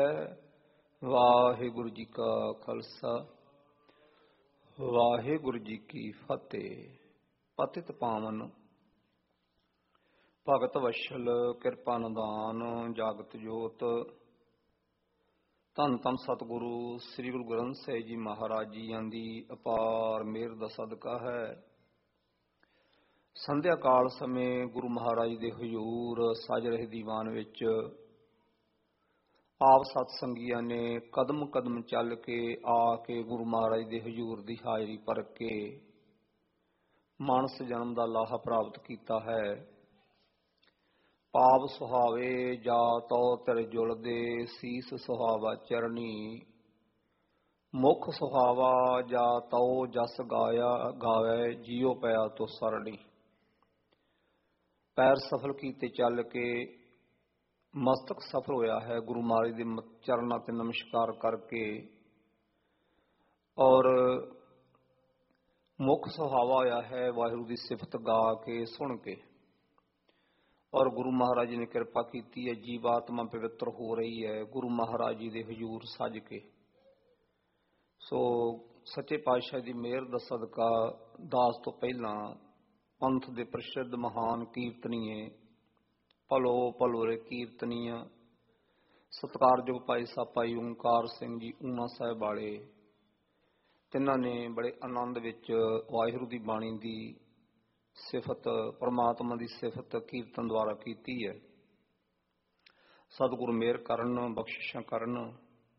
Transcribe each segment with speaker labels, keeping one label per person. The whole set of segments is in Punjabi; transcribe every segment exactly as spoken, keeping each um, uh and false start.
Speaker 1: ਵਾਹਿਗੁਰੂ ਜੀ ਕਾ ਖਾਲਸਾ ਵਾਹਿਗੁਰੂ ਜੀ ਕੀ ਫਤਿਹ। ਪਤਿਤ ਪਾਵਨ ਭਗਤ ਵਸ਼ਲ ਕਿਰਪਾ ਨਿਦਾਨ ਜਾਗਤ ਜੋਤ ਧੰਨ ਧੰਨ ਸਤਿਗੁਰੂ ਸ੍ਰੀ ਗੁਰੂ ਗ੍ਰੰਥ ਸਾਹਿਬ ਜੀ ਮਹਾਰਾਜ ਜੀਆਂ ਦੀ ਅਪਾਰ ਮਿਹਰ ਦਾ ਸਦਕਾ ਹੈ। ਸੰਧਿਆ ਕਾਲ ਸਮੇਂ ਗੁਰੂ ਮਹਾਰਾਜ ਦੇ ਹਜ਼ੂਰ ਸਜ ਰਹੇ ਦੀਵਾਨ ਵਿੱਚ ਆਪ ਸਤਸੰਗੀਆਂ ਨੇ ਕਦਮ ਕਦਮ ਚੱਲ ਕੇ ਆ ਕੇ ਗੁਰੂ ਮਹਾਰਾਜ ਦੇ ਹਜ਼ੂਰ ਦੀ ਹਾਜ਼ਰੀ ਭਰ ਕੇ ਮਾਨਸ ਜਨਮ ਦਾ ਲਾਹਾ ਪ੍ਰਾਪਤ ਕੀਤਾ ਹੈ। ਪਾਪ ਸੁਹਾਵੇ ਜਾ ਤੋ ਤਰ ਜੁਲਦੇ ਸੀਸ ਸੁਹਾਵਾ ਚਰਨੀ ਮੁਖ ਸੁਹਾਵਾ ਜਾ ਤੋ ਜਸ ਗਾਇਆ ਗਾਵੇ ਜੀਉ ਪਿਆ ਤੋ ਸਰਣੀ। ਪੈਰ ਸਫਲ ਕੀਤੇ ਚੱਲ ਕੇ ਮਸਤਕ ਸਫਲ ਹੋਇਆ ਹੈ ਗੁਰੂ ਮਹਾਰਾਜ ਦੇ ਚਰਨਾਂ ਤੇ ਨਮਸਕਾਰ ਕਰਕੇ, ਔਰ ਮੁੱਖ ਸੁਹਾਵਾ ਹੋਇਆ ਹੈ ਵਾਹਿਗੁਰੂ ਦੀ ਸਿਫਤ ਗਾ ਕੇ ਸੁਣ ਕੇ, ਔਰ ਗੁਰੂ ਮਹਾਰਾਜ ਜੀ ਨੇ ਕਿਰਪਾ ਕੀਤੀ ਹੈ ਜੀਵ ਆਤਮਾ ਪਵਿੱਤਰ ਹੋ ਰਹੀ ਹੈ ਗੁਰੂ ਮਹਾਰਾਜ ਜੀ ਦੇ ਹਜ਼ੂਰ ਸੱਜ ਕੇ। ਸੋ ਸੱਚੇ ਪਾਤਸ਼ਾਹ ਦੀ ਮਿਹਰ ਦਾ ਸਦਕਾ ਦਾਸ ਤੋਂ ਪਹਿਲਾਂ ਪੰਥ ਦੇ ਪ੍ਰਸਿੱਧ ਮਹਾਨ ਕੀਰਤਨੀਏ ਭਲੋ ਭਲੋਰੇ ਕੀਰਤਨੀਆਂ ਸਤਿਕਾਰਯੋਗ ਭਾਈ ਸਾਹਿਬ ਭਾਈ ਓਂਕਾਰ ਸਿੰਘ ਜੀ ਊਨਾ ਸਾਹਿਬ ਵਾਲੇ, ਤਿੰਨਾਂ ਨੇ ਬੜੇ ਆਨੰਦ ਵਿੱਚ ਵਾਹਿਗੁਰੂ ਦੀ ਬਾਣੀ ਦੀ ਸਿਫਤ ਪਰਮਾਤਮਾ ਦੀ ਸਿਫਤ ਕੀਰਤਨ ਦੁਆਰਾ ਕੀਤੀ ਹੈ। ਸਤਿਗੁਰੂ ਮਿਹਰ ਕਰਨ ਬਖਸ਼ਿਸ਼ਾਂ ਕਰਨ।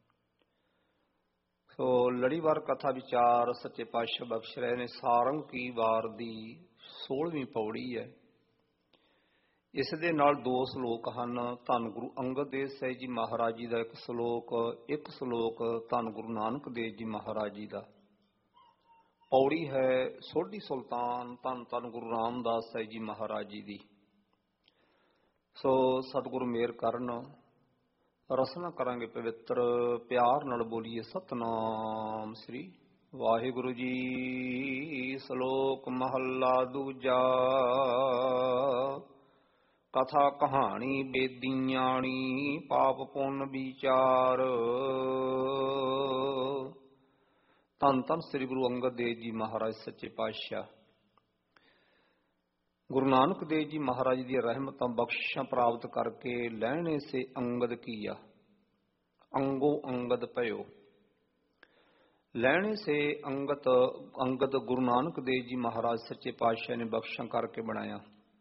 Speaker 1: ਸੋ ਲੜੀਵਾਰ ਕਥਾ ਵਿਚਾਰ ਸੱਚੇ ਪਾਤਸ਼ਾਹ ਬਖਸ਼ ਰਹੇ ਨੇ। ਸਾਰੰਗ ਕੀ ਵਾਰ ਦੀ ਸੋਲਵੀਂ ਪੌੜੀ ਹੈ। ਇਸ ਦੇ ਨਾਲ ਦੋ ਸਲੋਕ ਹਨ। ਧੰਨ ਗੁਰੂ ਅੰਗਦ ਦੇਵ ਸਾਹਿਬ ਜੀ ਮਹਾਰਾਜ ਜੀ ਦਾ ਇੱਕ ਸਲੋਕ, ਇੱਕ ਸਲੋਕ ਧੰਨ ਗੁਰੂ ਨਾਨਕ ਦੇਵ ਜੀ ਮਹਾਰਾਜ ਜੀ ਦਾ। ਪੌੜੀ ਹੈ ਸੋਢੀ ਸੁਲਤਾਨ ਧੰਨ ਧੰਨ ਗੁਰੂ ਰਾਮਦਾਸ ਸਾਹਿਬ ਜੀ ਮਹਾਰਾਜ ਜੀ ਦੀ। ਸੋ ਸਤਿਗੁਰੂ ਮਿਹਰ ਕਰਨ। ਰਸਨਾ ਕਰਾਂਗੇ ਪਵਿੱਤਰ, ਪਿਆਰ ਨਾਲ ਬੋਲੀਏ ਸਤਨਾਮ ਸ੍ਰੀ ਵਾਹਿਗੁਰੂ ਜੀ। ਸਲੋਕ ਮਹੱਲਾ ਦੂਜਾ। ਕਥਾ ਕਹਾਣੀ ਬੇਦੀਆਣੀ ਪਾਪ ਪੁੰਨ ਵਿਚਾਰ। ਧੰਨ ਧੰਨ ਸ੍ਰੀ ਗੁਰੂ ਅੰਗਦ ਦੇਵ ਜੀ ਮਹਾਰਾਜ ਸੱਚੇ ਪਾਤਸ਼ਾਹ। ਗੁਰੂ ਨਾਨਕ ਦੇਵ ਜੀ ਮਹਾਰਾਜ ਦੀ ਰਹਿਮਤਾਂ ਬਖਸ਼ਿਸ਼ਾਂ ਪ੍ਰਾਪਤ ਕਰਕੇ ਲੈਣੇ ਸੇ ਅੰਗਦ ਕੀਆ ਅੰਗੋ ਅੰਗਦ ਭਇਓ। ਲੈਣੇ ਸੇ ਅੰਗਤ ਅੰਗਦ ਗੁਰੂ ਨਾਨਕ ਦੇਵ ਜੀ ਮਹਾਰਾਜ ਸੱਚੇ ਪਾਤਸ਼ਾਹ ਨੇ ਬਖਸ਼ਿਸ਼ਾਂ ਕਰਕੇ ਬਣਾਇਆ।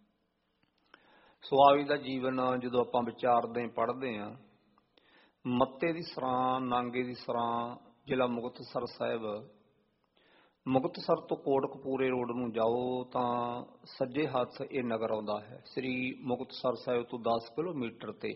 Speaker 1: ਸੁਆਵੀ ਦਾ ਜੀਵਨ ਜਦੋਂ ਆਪਾਂ ਵਿਚਾਰਦੇ ਪੜ੍ਹਦੇ ਹਾਂ, ਮੱਤੇ ਦੀ ਸਰਾਂ ਨਾਂਗੇ ਦੀ ਸਰਾਂ ਜ਼ਿਲ੍ਹਾ ਮੁਕਤਸਰ ਸਾਹਿਬ। ਮੁਕਤਸਰ ਤੋਂ ਕੋਟਕਪੂਰੇ ਰੋਡ ਨੂੰ ਜਾਓ ਤਾਂ ਸੱਜੇ ਹੱਥ ਇਹ ਨਗਰ ਆਉਂਦਾ ਹੈ, ਸ੍ਰੀ ਮੁਕਤਸਰ ਸਾਹਿਬ ਤੋਂ ਦਸ ਕਿਲੋਮੀਟਰ ਤੇ।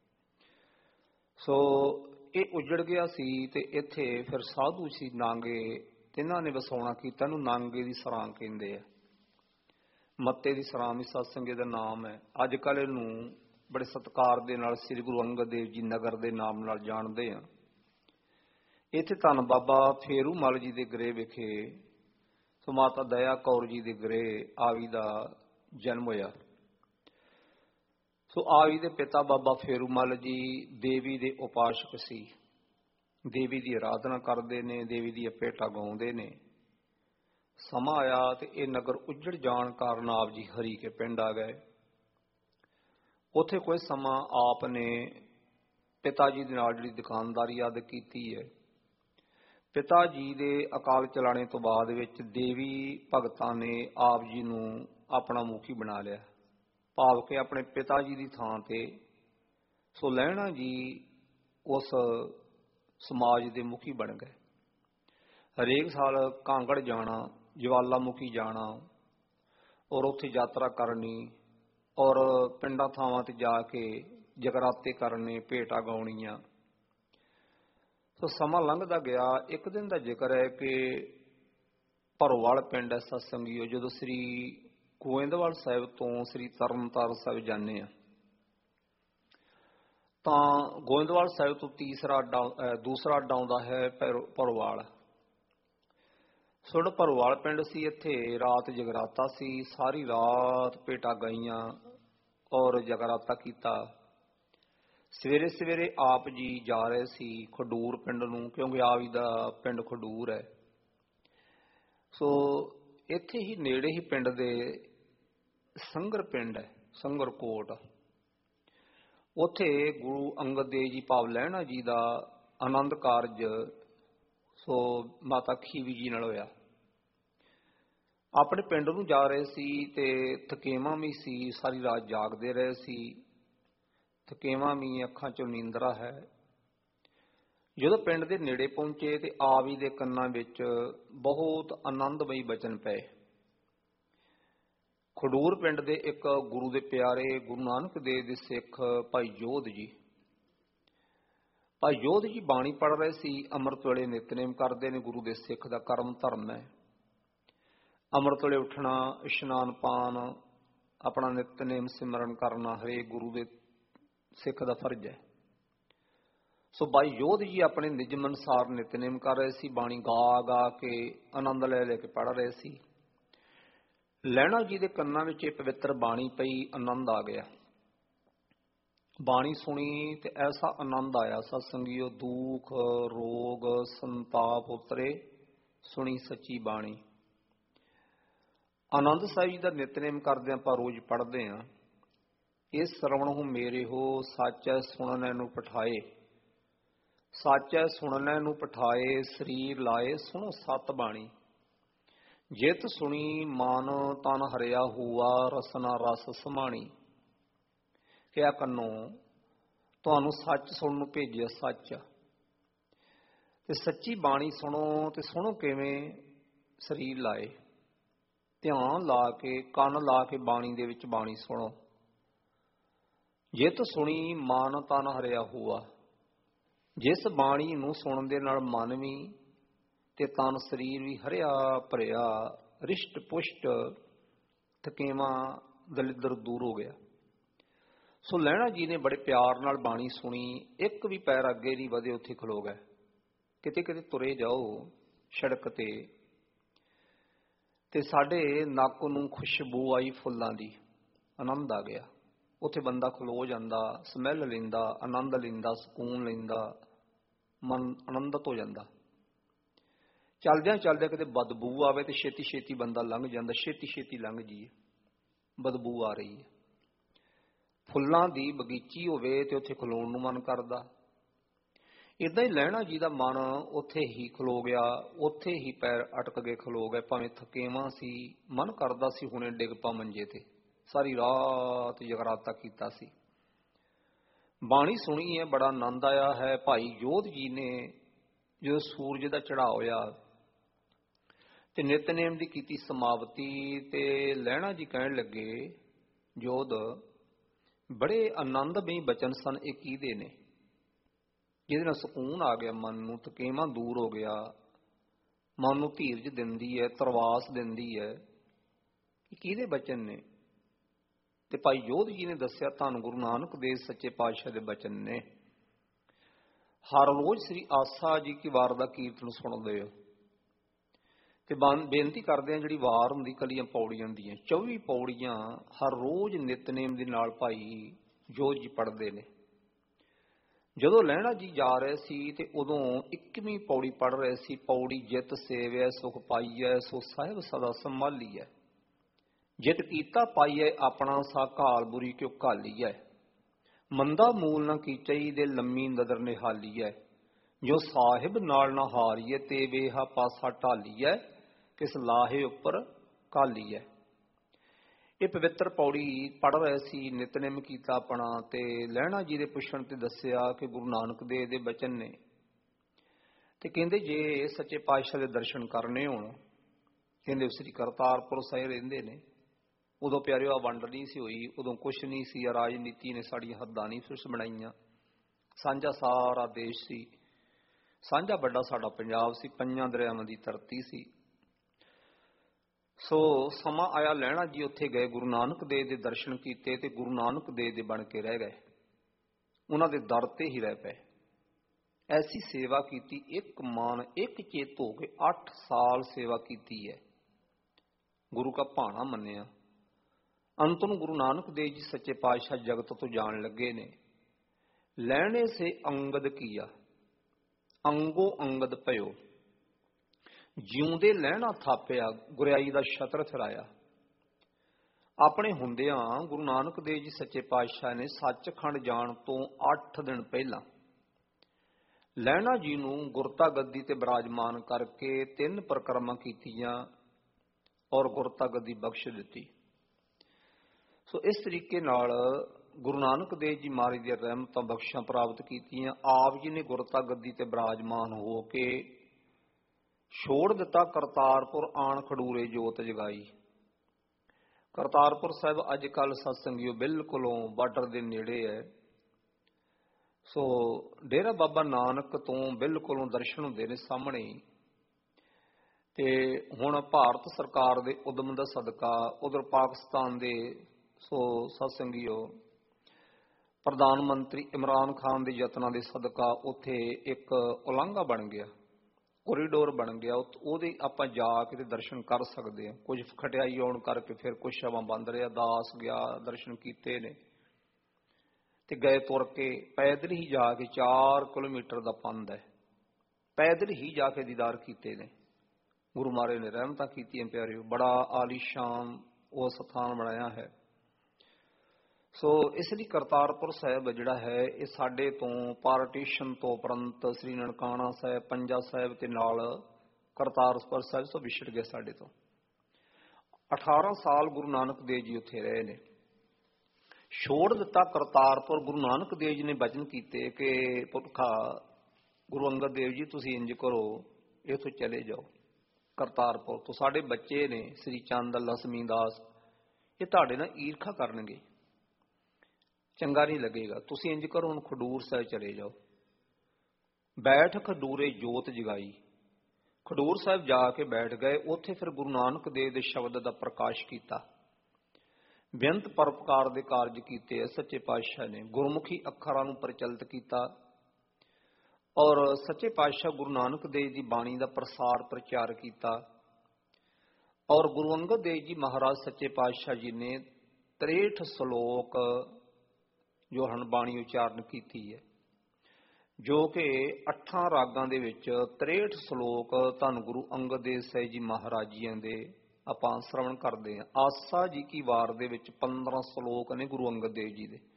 Speaker 1: ਸੋ ਇਹ ਉਜੜ ਗਿਆ ਸੀ ਤੇ ਇੱਥੇ ਫਿਰ ਸਾਧੂ ਸੀ ਨਾਂਗੇ, ਤਿੰਨਾਂ ਨੇ ਵਸਾਉਣਾ ਕੀਤਾ। ਇਹਨੂੰ ਨਾਂਗੇ ਦੀ ਸਰਾਂ ਕਹਿੰਦੇ ਆ। ਮੱਤੇ ਦੀ ਸਰਾਂ ਵੀ ਸਤਸੰਗੇ ਦਾ ਨਾਮ ਹੈ। ਅੱਜ ਕੱਲ੍ਹ ਇਹਨੂੰ ਬੜੇ ਸਤਿਕਾਰ ਦੇ ਨਾਲ ਸ੍ਰੀ ਗੁਰੂ ਅੰਗਦ ਦੇਵ ਜੀ ਨਗਰ ਦੇ ਨਾਮ ਨਾਲ ਜਾਣਦੇ ਆ। ਇੱਥੇ ਧੰਨ ਬਾਬਾ ਫੇਰੂ ਮਲ ਜੀ ਦੇ ਗ੍ਰਹਿ ਵਿਖੇ ਸੋ ਮਾਤਾ ਦਇਆ ਕੌਰ ਜੀ ਦੇ ਗ੍ਰਹਿ ਆਵੀ ਦਾ ਜਨਮ ਹੋਇਆ। ਸੋ ਆਵੀ ਦੇ ਪਿਤਾ ਬਾਬਾ ਫੇਰੂ ਮਲ ਜੀ ਦੇਵੀ ਦੇ ਉਪਾਸ਼ਕ ਸੀ। ਦੇਵੀ ਦੀ ਆਰਾਧਨਾ ਕਰਦੇ ਨੇ, ਦੇਵੀ ਦੀ ਭੇਟਾਂ ਗਾਉਂਦੇ ਨੇ। ਸਮਾਂ ਆਇਆ ਤੇ ਇਹ ਨਗਰ ਉੱਜੜ ਜਾਣ ਕਾਰਨ ਆਪ ਜੀ ਹਰੀ ਕੇ ਪਿੰਡ ਆ ਗਏ। ਉੱਥੇ ਕੋਈ ਸਮਾਂ ਆਪ ਨੇ ਪਿਤਾ ਜੀ ਦੇ ਨਾਲ ਜਿਹੜੀ ਦੁਕਾਨਦਾਰੀ ਆਦਿ ਕੀਤੀ ਹੈ। ਪਿਤਾ ਜੀ ਦੇ ਅਕਾਲ ਚਲਾਣੇ ਤੋਂ ਬਾਅਦ ਵਿੱਚ ਦੇਵੀ ਭਗਤਾਂ ਨੇ ਆਪ ਜੀ ਨੂੰ ਆਪਣਾ ਮੁਖੀ ਬਣਾ ਲਿਆ, ਭਾਵ ਕਿ ਆਪਣੇ ਪਿਤਾ ਜੀ ਦੀ ਥਾਂ ਤੇ ਸੋ ਲਹਿਣਾ ਜੀ ਉਸ ਸਮਾਜ ਦੇ ਮੁਖੀ ਬਣ ਗਏ। ਹਰੇਕ ਸਾਲ ਕਾਂਗੜ ਜਾਣਾ, ਜਵਾਲਾਮੁਖੀ ਜਾਣਾ, ਔਰ ਉੱਥੇ ਯਾਤਰਾ ਕਰਨੀ, ਔਰ ਪਿੰਡਾਂ ਥਾਵਾਂ ਤੇ ਜਾ ਕੇ ਜਗਰਾਤੇ ਕਰਨੇ, ਭੇਟਾਂ ਗਾਉਣੀਆਂ। ਸੋ ਸਮਾਂ ਲੰਘਦਾ ਗਿਆ। ਇੱਕ ਦਿਨ ਦਾ ਜ਼ਿਕਰ ਹੈ ਕਿ ਭਰੋਵਾਲ ਪਿੰਡ ਹੈ ਸਤਸੰਗੀਓ, ਜਦੋਂ ਸ੍ਰੀ ਗੋਇੰਦਵਾਲ ਸਾਹਿਬ ਤੋਂ ਸ੍ਰੀ ਤਰਨਤਾਰਨ ਸਾਹਿਬ ਜਾਂਦੇ ਆ ਤਾਂ ਗੋਇੰਦਵਾਲ ਸਾਹਿਬ ਤੋਂ ਤੀਸਰਾ ਅੱਡਾ ਦੂਸਰਾ ਅੱਡਾ ਆਉਂਦਾ ਹੈ ਭਰੋਵਾਲ। ਸੁਣ ਭਰੋਵਾਲ ਪਿੰਡ ਸੀ। ਇੱਥੇ ਰਾਤ ਜਗਰਾਤਾ ਸੀ, ਸਾਰੀ ਰਾਤ ਭੇਟਾਂ ਗਾਈਆਂ ਔਰ ਜਗਰਾਤਾ ਕੀਤਾ। ਸਵੇਰੇ ਸਵੇਰੇ ਆਪ ਜੀ ਜਾ ਰਹੇ ਸੀ ਖਡੂਰ ਪਿੰਡ ਨੂੰ, ਕਿਉਂਕਿ ਆਪ ਜੀ ਦਾ ਪਿੰਡ ਖਡੂਰ ਹੈ। ਸੋ ਇੱਥੇ ਹੀ ਨੇੜੇ ਹੀ ਪਿੰਡ ਦੇ ਸੰਗਰ ਪਿੰਡ ਹੈ, ਸੰਗਰ ਕੋਟ, ਉੱਥੇ ਗੁਰੂ ਅੰਗਦ ਦੇਵ ਜੀ ਭਾਵ ਲਹਿਣਾ ਜੀ ਦਾ ਆਨੰਦ ਕਾਰਜ ਸੋ ਮਾਤਾ ਖੀਵੀ ਜੀ ਨਾਲ ਹੋਇਆ। ਆਪਣੇ ਪਿੰਡ ਨੂੰ ਜਾ ਰਹੇ ਸੀ ਤੇ ਥਕੇਵਾਂ ਵੀ ਸੀ, ਸਾਰੀ ਰਾਤ ਜਾਗਦੇ ਰਹੇ ਸੀ, ਥਕੇਵਾਂ ਵੀ, ਅੱਖਾਂ ਚੋਂ ਨੀਂਦਰਾ ਹੈ। ਜਦੋਂ ਪਿੰਡ ਦੇ ਨੇੜੇ ਪਹੁੰਚੇ ਤੇ ਆਪ ਜੀ ਦੇ ਕੰਨਾਂ ਵਿੱਚ ਬਹੁਤ ਆਨੰਦਮਈ ਬਚਨ ਪਏ। ਖਡੂਰ ਪਿੰਡ ਦੇ ਇੱਕ ਗੁਰੂ ਦੇ ਪਿਆਰੇ ਗੁਰੂ ਨਾਨਕ ਦੇਵ ਦੇ ਸਿੱਖ ਭਾਈ ਜੋਧ ਜੀ, ਭਾਈ ਜੋਧ ਜੀ ਬਾਣੀ ਪੜ੍ਹ ਰਹੇ ਸੀ। ਅੰਮ੍ਰਿਤ ਵੇਲੇ ਨਿਤਨੇਮ ਕਰਦੇ ਨੇ, ਗੁਰੂ ਦੇ ਸਿੱਖ ਦਾ ਕਰਮ ਧਰਮ ਹੈ। ਅੰਮ੍ਰਿਤ ਵੇਲੇ ਉੱਠਣਾ, ਇਸ਼ਨਾਨ ਪਾਨ, ਆਪਣਾ ਨਿਤਨੇਮ ਸਿਮਰਨ ਕਰਨਾ ਹਰੇਕ ਗੁਰੂ ਦੇ ਸਿੱਖ ਦਾ ਫਰਜ਼ ਹੈ। ਸੋ ਭਾਈ ਜੋਧ ਜੀ ਆਪਣੇ ਨਿਯਮ ਅਨੁਸਾਰ ਨਿਤਨੇਮ ਕਰ ਰਹੇ ਸੀ, ਬਾਣੀ ਗਾ ਗਾ ਕੇ ਆਨੰਦ ਲੈ ਲੈ ਕੇ ਪੜ੍ਹ ਰਹੇ ਸੀ। ਲਹਿਣਾ ਜੀ ਦੇ ਕੰਨਾਂ ਵਿੱਚ ਇਹ ਪਵਿੱਤਰ ਬਾਣੀ ਪਈ, ਆਨੰਦ ਆ ਗਿਆ। ਬਾਣੀ ਸੁਣੀ ਤੇ ਐਸਾ ਆਨੰਦ ਆਇਆ, ਸਤਸੰਗੀਓ, ਦੁੱਖ ਰੋਗ ਸੰਤਾਪ ਉਤਰੇ, ਸੁਣੀ ਸੱਚੀ ਬਾਣੀ। ਆਨੰਦ ਸਾਹਿਬ ਜੀ ਦਾ ਨਿਤਨੇਮ ਕਰਦੇ ਆਪਾਂ ਰੋਜ਼ ਪੜ੍ਹਦੇ ਹਾਂ, ਇਸ ਸਰਵਣ ਹੋ ਮੇਰੇ ਹੋ, ਸਾਚੈ ਸੁਣਨੈ ਨੂੰ ਪਠਾਏ, ਸਾਚੈ ਸੁਣਨੈ ਨੂੰ ਪਠਾਏ, ਸਰੀਰ ਲਾਏ ਸੁਣੋ ਸਤ ਬਾਣੀ। ਜਿਤ ਸੁਣੀ ਮਨ ਤਨ ਹਰਿਆ ਹੂਆ, ਰਸਨਾ ਰਸ ਸਮਾਣੀ। ਕਿਆ ਕੰਨੋ ਤੁਹਾਨੂੰ ਸੱਚ ਸੁਣਨ ਨੂੰ ਭੇਜਿਆ, ਸੱਚ ਤੇ ਸੱਚੀ ਬਾਣੀ ਸੁਣੋ। ਤੇ ਸੁਣੋ ਕਿਵੇਂ? ਸਰੀਰ ਲਾਏ, ਧਿਆਨ ਲਾ ਕੇ, ਕੰਨ ਲਾ ਕੇ ਬਾਣੀ ਦੇ ਵਿੱਚ ਬਾਣੀ ਸੁਣੋ। ਜਿਤ ਸੁਣੀ ਮਨ ਤਨ ਹਰਿਆ ਹੂਆ, ਜਿਸ ਬਾਣੀ ਨੂੰ ਸੁਣਨ ਦੇ ਨਾਲ ਮਨ ਵੀ ਤੇ ਤਨ ਸਰੀਰ ਵੀ ਹਰਿਆ ਭਰਿਆ, ਰਿਸ਼ਟ ਪੁਸ਼ਟ, ਥਕੇਵਾਂ ਦਲਿੱਦਰ ਦੂਰ ਹੋ ਗਿਆ। ਸੋ ਲਹਿਣਾ ਜੀ ਨੇ ਬੜੇ ਪਿਆਰ ਨਾਲ ਬਾਣੀ ਸੁਣੀ, ਇੱਕ ਵੀ ਪੈਰ ਅੱਗੇ ਨਹੀਂ ਵਧੇ, ਉੱਥੇ ਖਲੋ ਗਏ। ਕਿਤੇ ਕਿਤੇ ਤੁਰੇ ਜਾਓ ਸੜਕ ਤੇ ਤੇ ਸਾਡੇ ਨੱਕ ਨੂੰ ਖੁਸ਼ਬੂ ਆਈ ਫੁੱਲਾਂ ਦੀ, ਆਨੰਦ ਆ ਗਿਆ। ਉੱਥੇ ਬੰਦਾ ਖਲੋ ਜਾਂਦਾ, ਸਮੈਲ ਲੈਂਦਾ, ਆਨੰਦ ਲੈਂਦਾ, ਸਕੂਨ ਲੈਂਦਾ, ਮਨ ਆਨੰਦਿਤ ਹੋ ਜਾਂਦਾ। ਚਲਦਿਆਂ ਚਲਦਿਆਂ ਕਿਤੇ ਬਦਬੂ ਆਵੇ ਤੇ ਛੇਤੀ ਛੇਤੀ ਬੰਦਾ ਲੰਘ ਜਾਂਦਾ, ਛੇਤੀ ਛੇਤੀ ਲੰਘ ਜੀਏ, ਬਦਬੂ ਆ ਰਹੀ ਹੈ। ਫੁੱਲਾਂ ਦੀ ਬਗੀਚੀ ਹੋਵੇ ਤੇ ਉੱਥੇ ਖਲੋਣ ਨੂੰ ਮਨ ਕਰਦਾ। ਏਦਾਂ ਹੀ ਲਹਿਣਾ ਜੀ ਦਾ ਮਨ ਉੱਥੇ ਹੀ ਖਲੋ ਗਿਆ, ਉੱਥੇ ਹੀ ਪੈਰ ਅਟਕ ਕੇ ਖਲੋ ਗਏ। ਭਾਵੇਂ ਥਕੇਵਾਂ ਸੀ, ਮਨ ਕਰਦਾ ਸੀ ਹੁਣੇ ਡਿੱਗ ਪਾ ਮੰਜੇ ਤੇ, ਸਾਰੀ ਰਾਤ ਜਗਰਾਤਾ ਕੀਤਾ ਸੀ। ਬਾਣੀ ਸੁਣੀ ਹੈ, ਬੜਾ ਆਨੰਦ ਆਇਆ ਹੈ। ਭਾਈ ਜੋਧ ਜੀ ਨੇ ਜਦੋਂ ਸੂਰਜ ਦਾ ਚੜ੍ਹਾਅ ਹੋਇਆ ਤੇ ਨਿਤਨੇਮ ਦੀ ਕੀਤੀ ਸਮਾਪਤੀ, ਤੇ ਲਹਿਣਾ ਜੀ ਕਹਿਣ ਲੱਗੇ, ਜੋਧ ਬੜੇ ਆਨੰਦਮਈ ਬਚਨ ਸਨ, ਇਹ ਕਿਹਦੇ ਨੇ? ਜਿਹਦੇ ਨਾਲ ਸਕੂਨ ਆ ਗਿਆ ਮਨ ਨੂੰ, ਥਕੇਵਾਂ ਦੂਰ ਹੋ ਗਿਆ, ਮਨ ਨੂੰ ਧੀਰਜ ਦਿੰਦੀ ਹੈ, ਤਰਵਾਸ ਦਿੰਦੀ ਹੈ। ਇਹ ਕਿਹਦੇ ਬਚਨ ਨੇ? ਤੇ ਭਾਈ ਜੋਧ ਜੀ ਨੇ ਦੱਸਿਆ, ਧੰਨ ਗੁਰੂ ਨਾਨਕ ਦੇਵ ਸੱਚੇ ਪਾਤਸ਼ਾਹ ਦੇ ਬਚਨ ਨੇ। ਹਰ ਰੋਜ਼ ਸ੍ਰੀ ਆਸਾ ਜੀ ਕੀ ਵਾਰ ਦਾ ਕੀਰਤਨ ਸੁਣਦੇ ਹੋ ਤੇ ਬੇਨਤੀ ਕਰਦੇ ਆ, ਜਿਹੜੀ ਵਾਰ ਹੁੰਦੀ ਕੱਲੀਆਂ ਪੌੜੀਆਂ ਦੀਆਂ, ਚੌਵੀ ਪੌੜੀਆਂ ਹਰ ਰੋਜ਼ ਨਿਤਨੇਮ ਦੇ ਨਾਲ ਭਾਈ ਜੋਧ ਜੀ ਪੜ੍ਹਦੇ ਨੇ। ਜਦੋਂ ਲਹਿਣਾ ਜੀ ਜਾ ਰਹੇ ਸੀ ਤੇ ਉਦੋਂ ਇੱਕਵੀਂ ਪੌੜੀ ਪੜ੍ਹ ਰਹੇ ਸੀ। ਪੌੜੀ ਜਿਤ ਸੇਵਿਆ ਸੁਖ ਪਾਈਐ, ਸੋ ਸਾਹਿਬ ਸਦਾ ਸੰਭਾਲੀਐ। ਜਿਤ ਕੀਤਾ ਪਾਈਐ ਆਪਣਾ, ਸਾ ਘਾਲ ਬੁਰੀ ਕਿਉ ਘਾਲੀਐ। ਮੰਦਾ ਮੂਲ ਨਾ ਕੀਚਈ, ਦੇ ਲੰਮੀ ਨਦਰ ਨਿਹਾਲੀਐ। ਜੋ ਸਾਹਿਬ ਨਾਲ ਨਾ ਹਾਰੀਏ, ਤੇ ਵੇਹਾ ਪਾਸਾ ਢਾਲੀਐ। ਕਿਸ ਲਾਹੇ ਉੱਪਰ ਕਾਲੀਐ। ਇਹ ਪਵਿੱਤਰ ਪੌੜੀ ਪੜ੍ਹ ਰਹੇ ਸੀ, ਨਿਤਨੇਮ ਕੀਤਾ ਆਪਣਾ, ਤੇ ਲਹਿਣਾ ਜੀ ਦੇ ਪੁੱਛਣ ਤੇ ਦੱਸਿਆ ਕਿ ਗੁਰੂ ਨਾਨਕ ਦੇਵ ਦੇ ਬਚਨ ਨੇ। ਤੇ ਕਹਿੰਦੇ ਜੇ ਸੱਚੇ ਪਾਤਸ਼ਾਹ ਦੇ ਦਰਸ਼ਨ ਕਰਨੇ ਹੋਣ, ਕਹਿੰਦੇ ਸ੍ਰੀ ਕਰਤਾਰਪੁਰ ਸਾਹਿਬ ਰਹਿੰਦੇ ਨੇ। ਉਦੋਂ ਪਿਆਰਿਓ ਆ ਵੰਡ ਨਹੀਂ ਸੀ ਹੋਈ, ਉਦੋਂ ਕੁਛ ਨਹੀਂ ਸੀ, ਰਾਜਨੀਤੀ ਨੇ ਸਾਡੀਆਂ ਹੱਦਾਂ ਨਹੀਂ ਫਿਰਸ ਬਣਾਈਆਂ। ਸਾਂਝਾ ਸਾਰਾ ਦੇਸ਼ ਸੀ, ਸਾਂਝਾ ਵੱਡਾ ਸਾਡਾ ਪੰਜਾਬ ਸੀ, ਪੰਜਾਂ ਦਰਿਆਵਾਂ ਦੀ ਧਰਤੀ ਸੀ। ਸੋ ਸਮਾਂ ਆਇਆ, ਲਹਿਣਾ ਜੀ ਉੱਥੇ ਗਏ, ਗੁਰੂ ਨਾਨਕ ਦੇਵ ਦੇ ਦਰਸ਼ਨ ਕੀਤੇ ਤੇ ਗੁਰੂ ਨਾਨਕ ਦੇਵ ਦੇ ਬਣ ਕੇ ਰਹਿ ਗਏ। ਉਹਨਾਂ ਦੇ ਦਰ ਤੇ ਹੀ ਰਹਿ ਪਏ। ਐਸੀ ਸੇਵਾ ਕੀਤੀ, ਇੱਕ ਮਨ ਇੱਕ ਚੇਤ ਹੋ ਕੇ ਅੱਠ ਸਾਲ ਸੇਵਾ ਕੀਤੀ ਹੈ, ਗੁਰੂ ਕਾ ਭਾਣਾ ਮੰਨਿਆ। ਅੰਤ ਨੂੰ ਗੁਰੂ ਨਾਨਕ ਦੇਵ ਜੀ ਸੱਚੇ ਪਾਤਸ਼ਾਹ ਜਗਤ ਤੋਂ ਜਾਣ ਲੱਗੇ ਨੇ। ਲੈਣੇ ਸੇ ਅੰਗਦ ਕੀਆ, ਅੰਗੋ ਅੰਗਦ ਭਇਓ। ਜਿਉਂਦੇ ਲਹਿਣਾ ਥਾਪਿਆ, ਗੁਰਿਆਈ ਦਾ ਛਤਰ ਫਿਰਾਇਆ। ਆਪਣੇ ਹੁੰਦਿਆਂ ਗੁਰੂ ਨਾਨਕ ਦੇਵ ਜੀ ਸੱਚੇ ਪਾਤਸ਼ਾਹ ਨੇ ਸੱਚਖੰਡ ਜਾਣ ਤੋਂ ਅੱਠ ਦਿਨ ਪਹਿਲਾਂ ਲਹਿਣਾ ਜੀ ਨੂੰ ਗੁਰਤਾ ਗੱਦੀ ਤੇ ਬਿਰਾਜਮਾਨ ਕਰਕੇ ਤਿੰਨ ਪਰਿਕਰਮਾ ਕੀਤੀਆਂ ਔਰ ਗੁਰਤਾ ਗੱਦੀ ਬਖਸ਼ ਦਿੱਤੀ। ਸੋ ਇਸ ਤਰੀਕੇ ਨਾਲ ਗੁਰੂ ਨਾਨਕ ਦੇਵ ਜੀ ਮਹਾਰਾਜ ਦੀਆਂ ਰਹਿਮਤਾਂ ਬਖਸ਼ਾਂ ਪ੍ਰਾਪਤ ਕੀਤੀਆਂ। ਆਪ ਜੀ ਨੇ ਗੁਰਤਾ ਗੱਦੀ ਤੇ ਬਿਰਾਜਮਾਨ ਹੋ ਕੇ ਛੋੜ ਦਿੱਤਾ ਕਰਤਾਰਪੁਰ ਆਣ ਖਡੂਰੇ ਜੋਤ ਜਗਾਈ। ਕਰਤਾਰਪੁਰ ਸਾਹਿਬ ਅੱਜ ਕੱਲ੍ਹ ਸਤਸੰਗੀਓ ਬਿਲਕੁਲੋਂ ਬਾਰਡਰ ਦੇ ਨੇੜੇ ਹੈ। ਸੋ ਡੇਰਾ ਬਾਬਾ ਨਾਨਕ ਤੋਂ ਬਿਲਕੁਲੋਂ ਦਰਸ਼ਨ ਹੁੰਦੇ ਨੇ ਸਾਹਮਣੇ। ਤੇ ਹੁਣ ਭਾਰਤ ਸਰਕਾਰ ਦੇ ਉਦਮ ਦਾ ਸਦਕਾ ਉਧਰ ਪਾਕਿਸਤਾਨ ਦੇ ਸੋ ਸਤਸੰਗੀਓ ਪ੍ਰਧਾਨ ਮੰਤਰੀ ਇਮਰਾਨ ਖਾਨ ਦੇ ਯਤਨਾਂ ਦੇ ਸਦਕਾ ਉੱਥੇ ਇੱਕ ਉਲਾਂਘਾ ਬਣ ਗਿਆ, ਕੋਰੀਡੋਰ ਬਣ ਗਿਆ। ਉਹਦੇ ਆਪਾਂ ਜਾ ਕੇ ਤੇ ਦਰਸ਼ਨ ਕਰ ਸਕਦੇ ਹਾਂ। ਕੁਝ ਖਟਿਆਈ ਆਉਣ ਕਰਕੇ ਫਿਰ ਕੁਝ ਸਮਾਂ ਬੰਦ ਰਿਹਾ। ਦਾਸ ਗਿਆ, ਦਰਸ਼ਨ ਕੀਤੇ ਨੇ ਤੇ ਗਏ ਤੁਰ ਕੇ, ਪੈਦਲ ਹੀ ਜਾ ਕੇ ਚਾਰ ਕਿਲੋਮੀਟਰ ਦਾ ਪੰਧ ਹੈ, ਪੈਦਲ ਹੀ ਜਾ ਕੇ ਦੀਦਾਰ ਕੀਤੇ ਨੇ। ਗੁਰੂ ਮਹਾਰਾਜ ਨੇ ਰਹਿਮਤਾਂ ਕੀਤੀਆਂ ਪਿਆਰਿਓ। ਬੜਾ ਆਲੀਸ਼ਾਨ ਉਹ ਸਥਾਨ ਬਣਾਇਆ ਹੈ। ਸੋ ਇਸ ਲਈ ਕਰਤਾਰਪੁਰ ਸਾਹਿਬ ਜਿਹੜਾ ਹੈ ਇਹ ਸਾਡੇ ਤੋਂ ਪਾਰਟੀਸ਼ਨ ਤੋਂ ਉਪਰੰਤ ਸ੍ਰੀ ਨਨਕਾਣਾ ਸਾਹਿਬ, ਪੰਜਾ ਸਾਹਿਬ ਤੇ ਨਾਲ ਕਰਤਾਰਪੁਰ ਸਾਹਿਬ ਤੋਂ ਵਿਛੜ ਗਏ ਸਾਡੇ ਤੋਂ। ਅਠਾਰਾਂ ਸਾਲ ਗੁਰੂ ਨਾਨਕ ਦੇਵ ਜੀ ਉੱਥੇ ਰਹੇ ਨੇ। ਛੋੜ ਦਿੱਤਾ ਕਰਤਾਰਪੁਰ। ਗੁਰੂ ਨਾਨਕ ਦੇਵ ਜੀ ਨੇ ਬਚਨ ਕੀਤੇ ਕਿ ਪੁਰਖਾ ਗੁਰੂ ਅੰਗਦ ਦੇਵ ਜੀ ਤੁਸੀਂ ਇੰਜ ਕਰੋ, ਇੱਥੋਂ ਚਲੇ ਜਾਓ ਕਰਤਾਰਪੁਰ ਤੋਂ। ਸਾਡੇ ਬੱਚੇ ਨੇ ਸ੍ਰੀ ਚੰਦ, ਲక్ష్ਮੀ ਦਾਸ, ਇਹ ਤੁਹਾਡੇ ਨਾਲ ਈਰਖਾ ਕਰਨਗੇ, ਚੰਗਾ ਨਹੀਂ ਲੱਗੇਗਾ। ਤੁਸੀਂ ਇੰਜ ਕਰੋ, ਹੁਣ ਖਡੂਰ ਸਾਹਿਬ ਚਲੇ ਜਾਓ। ਬੈਠ ਖਡੂਰੇ ਜੋਤ ਜਗਾਈ। ਖਡੂਰ ਸਾਹਿਬ ਜਾ ਕੇ ਬੈਠ ਗਏ। ਉੱਥੇ ਫਿਰ ਗੁਰੂ ਨਾਨਕ ਦੇਵ ਦੇ ਸ਼ਬਦ ਦਾ ਪ੍ਰਕਾਸ਼ ਕੀਤਾ। ਬੇਅੰਤ ਪਰਉਪਕਾਰ ਦੇ ਕਾਰਜ ਕੀਤੇ ਸੱਚੇ ਪਾਤਸ਼ਾਹ ਨੇ। ਗੁਰਮੁਖੀ ਅੱਖਰਾਂ ਨੂੰ ਪ੍ਰਚਲਿਤ ਕੀਤਾ ਔਰ ਸੱਚੇ ਪਾਤਸ਼ਾਹ ਗੁਰੂ ਨਾਨਕ ਦੇਵ ਦੀ ਬਾਣੀ ਦਾ ਪ੍ਰਸਾਰ ਪ੍ਰਚਾਰ ਕੀਤਾ। ਔਰ ਗੁਰੂ ਅੰਗਦ ਦੇਵ ਜੀ ਮਹਾਰਾਜ ਸੱਚੇ ਪਾਤਸ਼ਾਹ ਜੀ ਨੇ ਤ੍ਰੇਹਠ ਸ਼ਲੋਕ ਜੋ ਹਨ ਬਾਣੀ ਉਚਾਰਨ ਕੀਤੀ ਹੈ, ਜੋ ਕਿ ਅੱਠਾਂ ਰਾਗਾਂ ਦੇ ਵਿੱਚ ਤ੍ਰੇਹਠ ਸ਼ਲੋਕ ਧੰਨ ਗੁਰੂ ਅੰਗਦ ਦੇਵ ਸਾਹਿਬ ਜੀ ਮਹਾਰਾਜ ਜੀਆਂ ਦੇ ਆਪਾਂ ਸ਼ਰਵਣ ਕਰਦੇ ਹਾਂ। ਆਸਾ ਜੀ ਕੀ ਵਾਰ ਦੇ ਵਿੱਚ ਪੰਦਰਾਂ ਸ਼ਲੋਕ ਨੇ ਗੁਰੂ ਅੰਗਦ ਦੇਵ ਜੀ ਦੇ।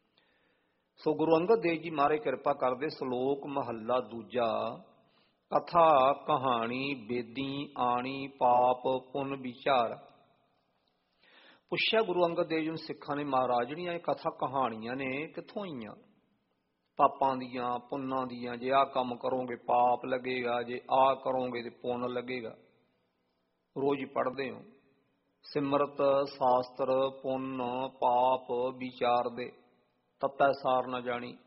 Speaker 1: ਸੋ ਗੁਰੂ ਅੰਗਦ ਦੇਵ ਜੀ ਮਹਾਰਾਜ ਕਿਰਪਾ ਕਰਦੇ। ਸ਼ਲੋਕ ਮਹੱਲਾ ਦੂਜਾ। ਕਥਾ ਕਹਾਣੀ ਬੇਦੀ ਆਣੀ ਪਾਪ ਪੁੰਨ ਵਿਚਾਰ। ਪੁੱਛਿਆ ਗੁਰੂ ਅੰਗਦ ਦੇਵ ਜੀ ਨੂੰ ਸਿੱਖਾਂ ਨੇ, ਮਹਾਰਾਜ ਜਿਹੜੀਆਂ ਇਹ ਕਥਾ ਕਹਾਣੀਆਂ ਨੇ ਕਿੱਥੋਂ ਆਈਆਂ? ਪਾਪਾਂ ਦੀਆਂ, ਪੁੰਨਾਂ ਦੀਆਂ। ਜੇ ਆਹ ਕੰਮ ਕਰੋਗੇ ਪਾਪ ਲੱਗੇਗਾ, ਜੇ ਆਹ ਕਰੋਗੇ ਤੇ ਪੁੰਨ ਲੱਗੇਗਾ। ਰੋਜ਼ ਹੀ ਪੜ੍ਹਦੇ ਹੋ ਸਿਮਰਤ ਸ਼ਾਸਤਰ ਪੁੰਨ ਪਾਪ ਵਿਚਾਰ ਦੇ ਤੱਤਾ ਸਾਰ ਨਾ ਜਾਣੀ।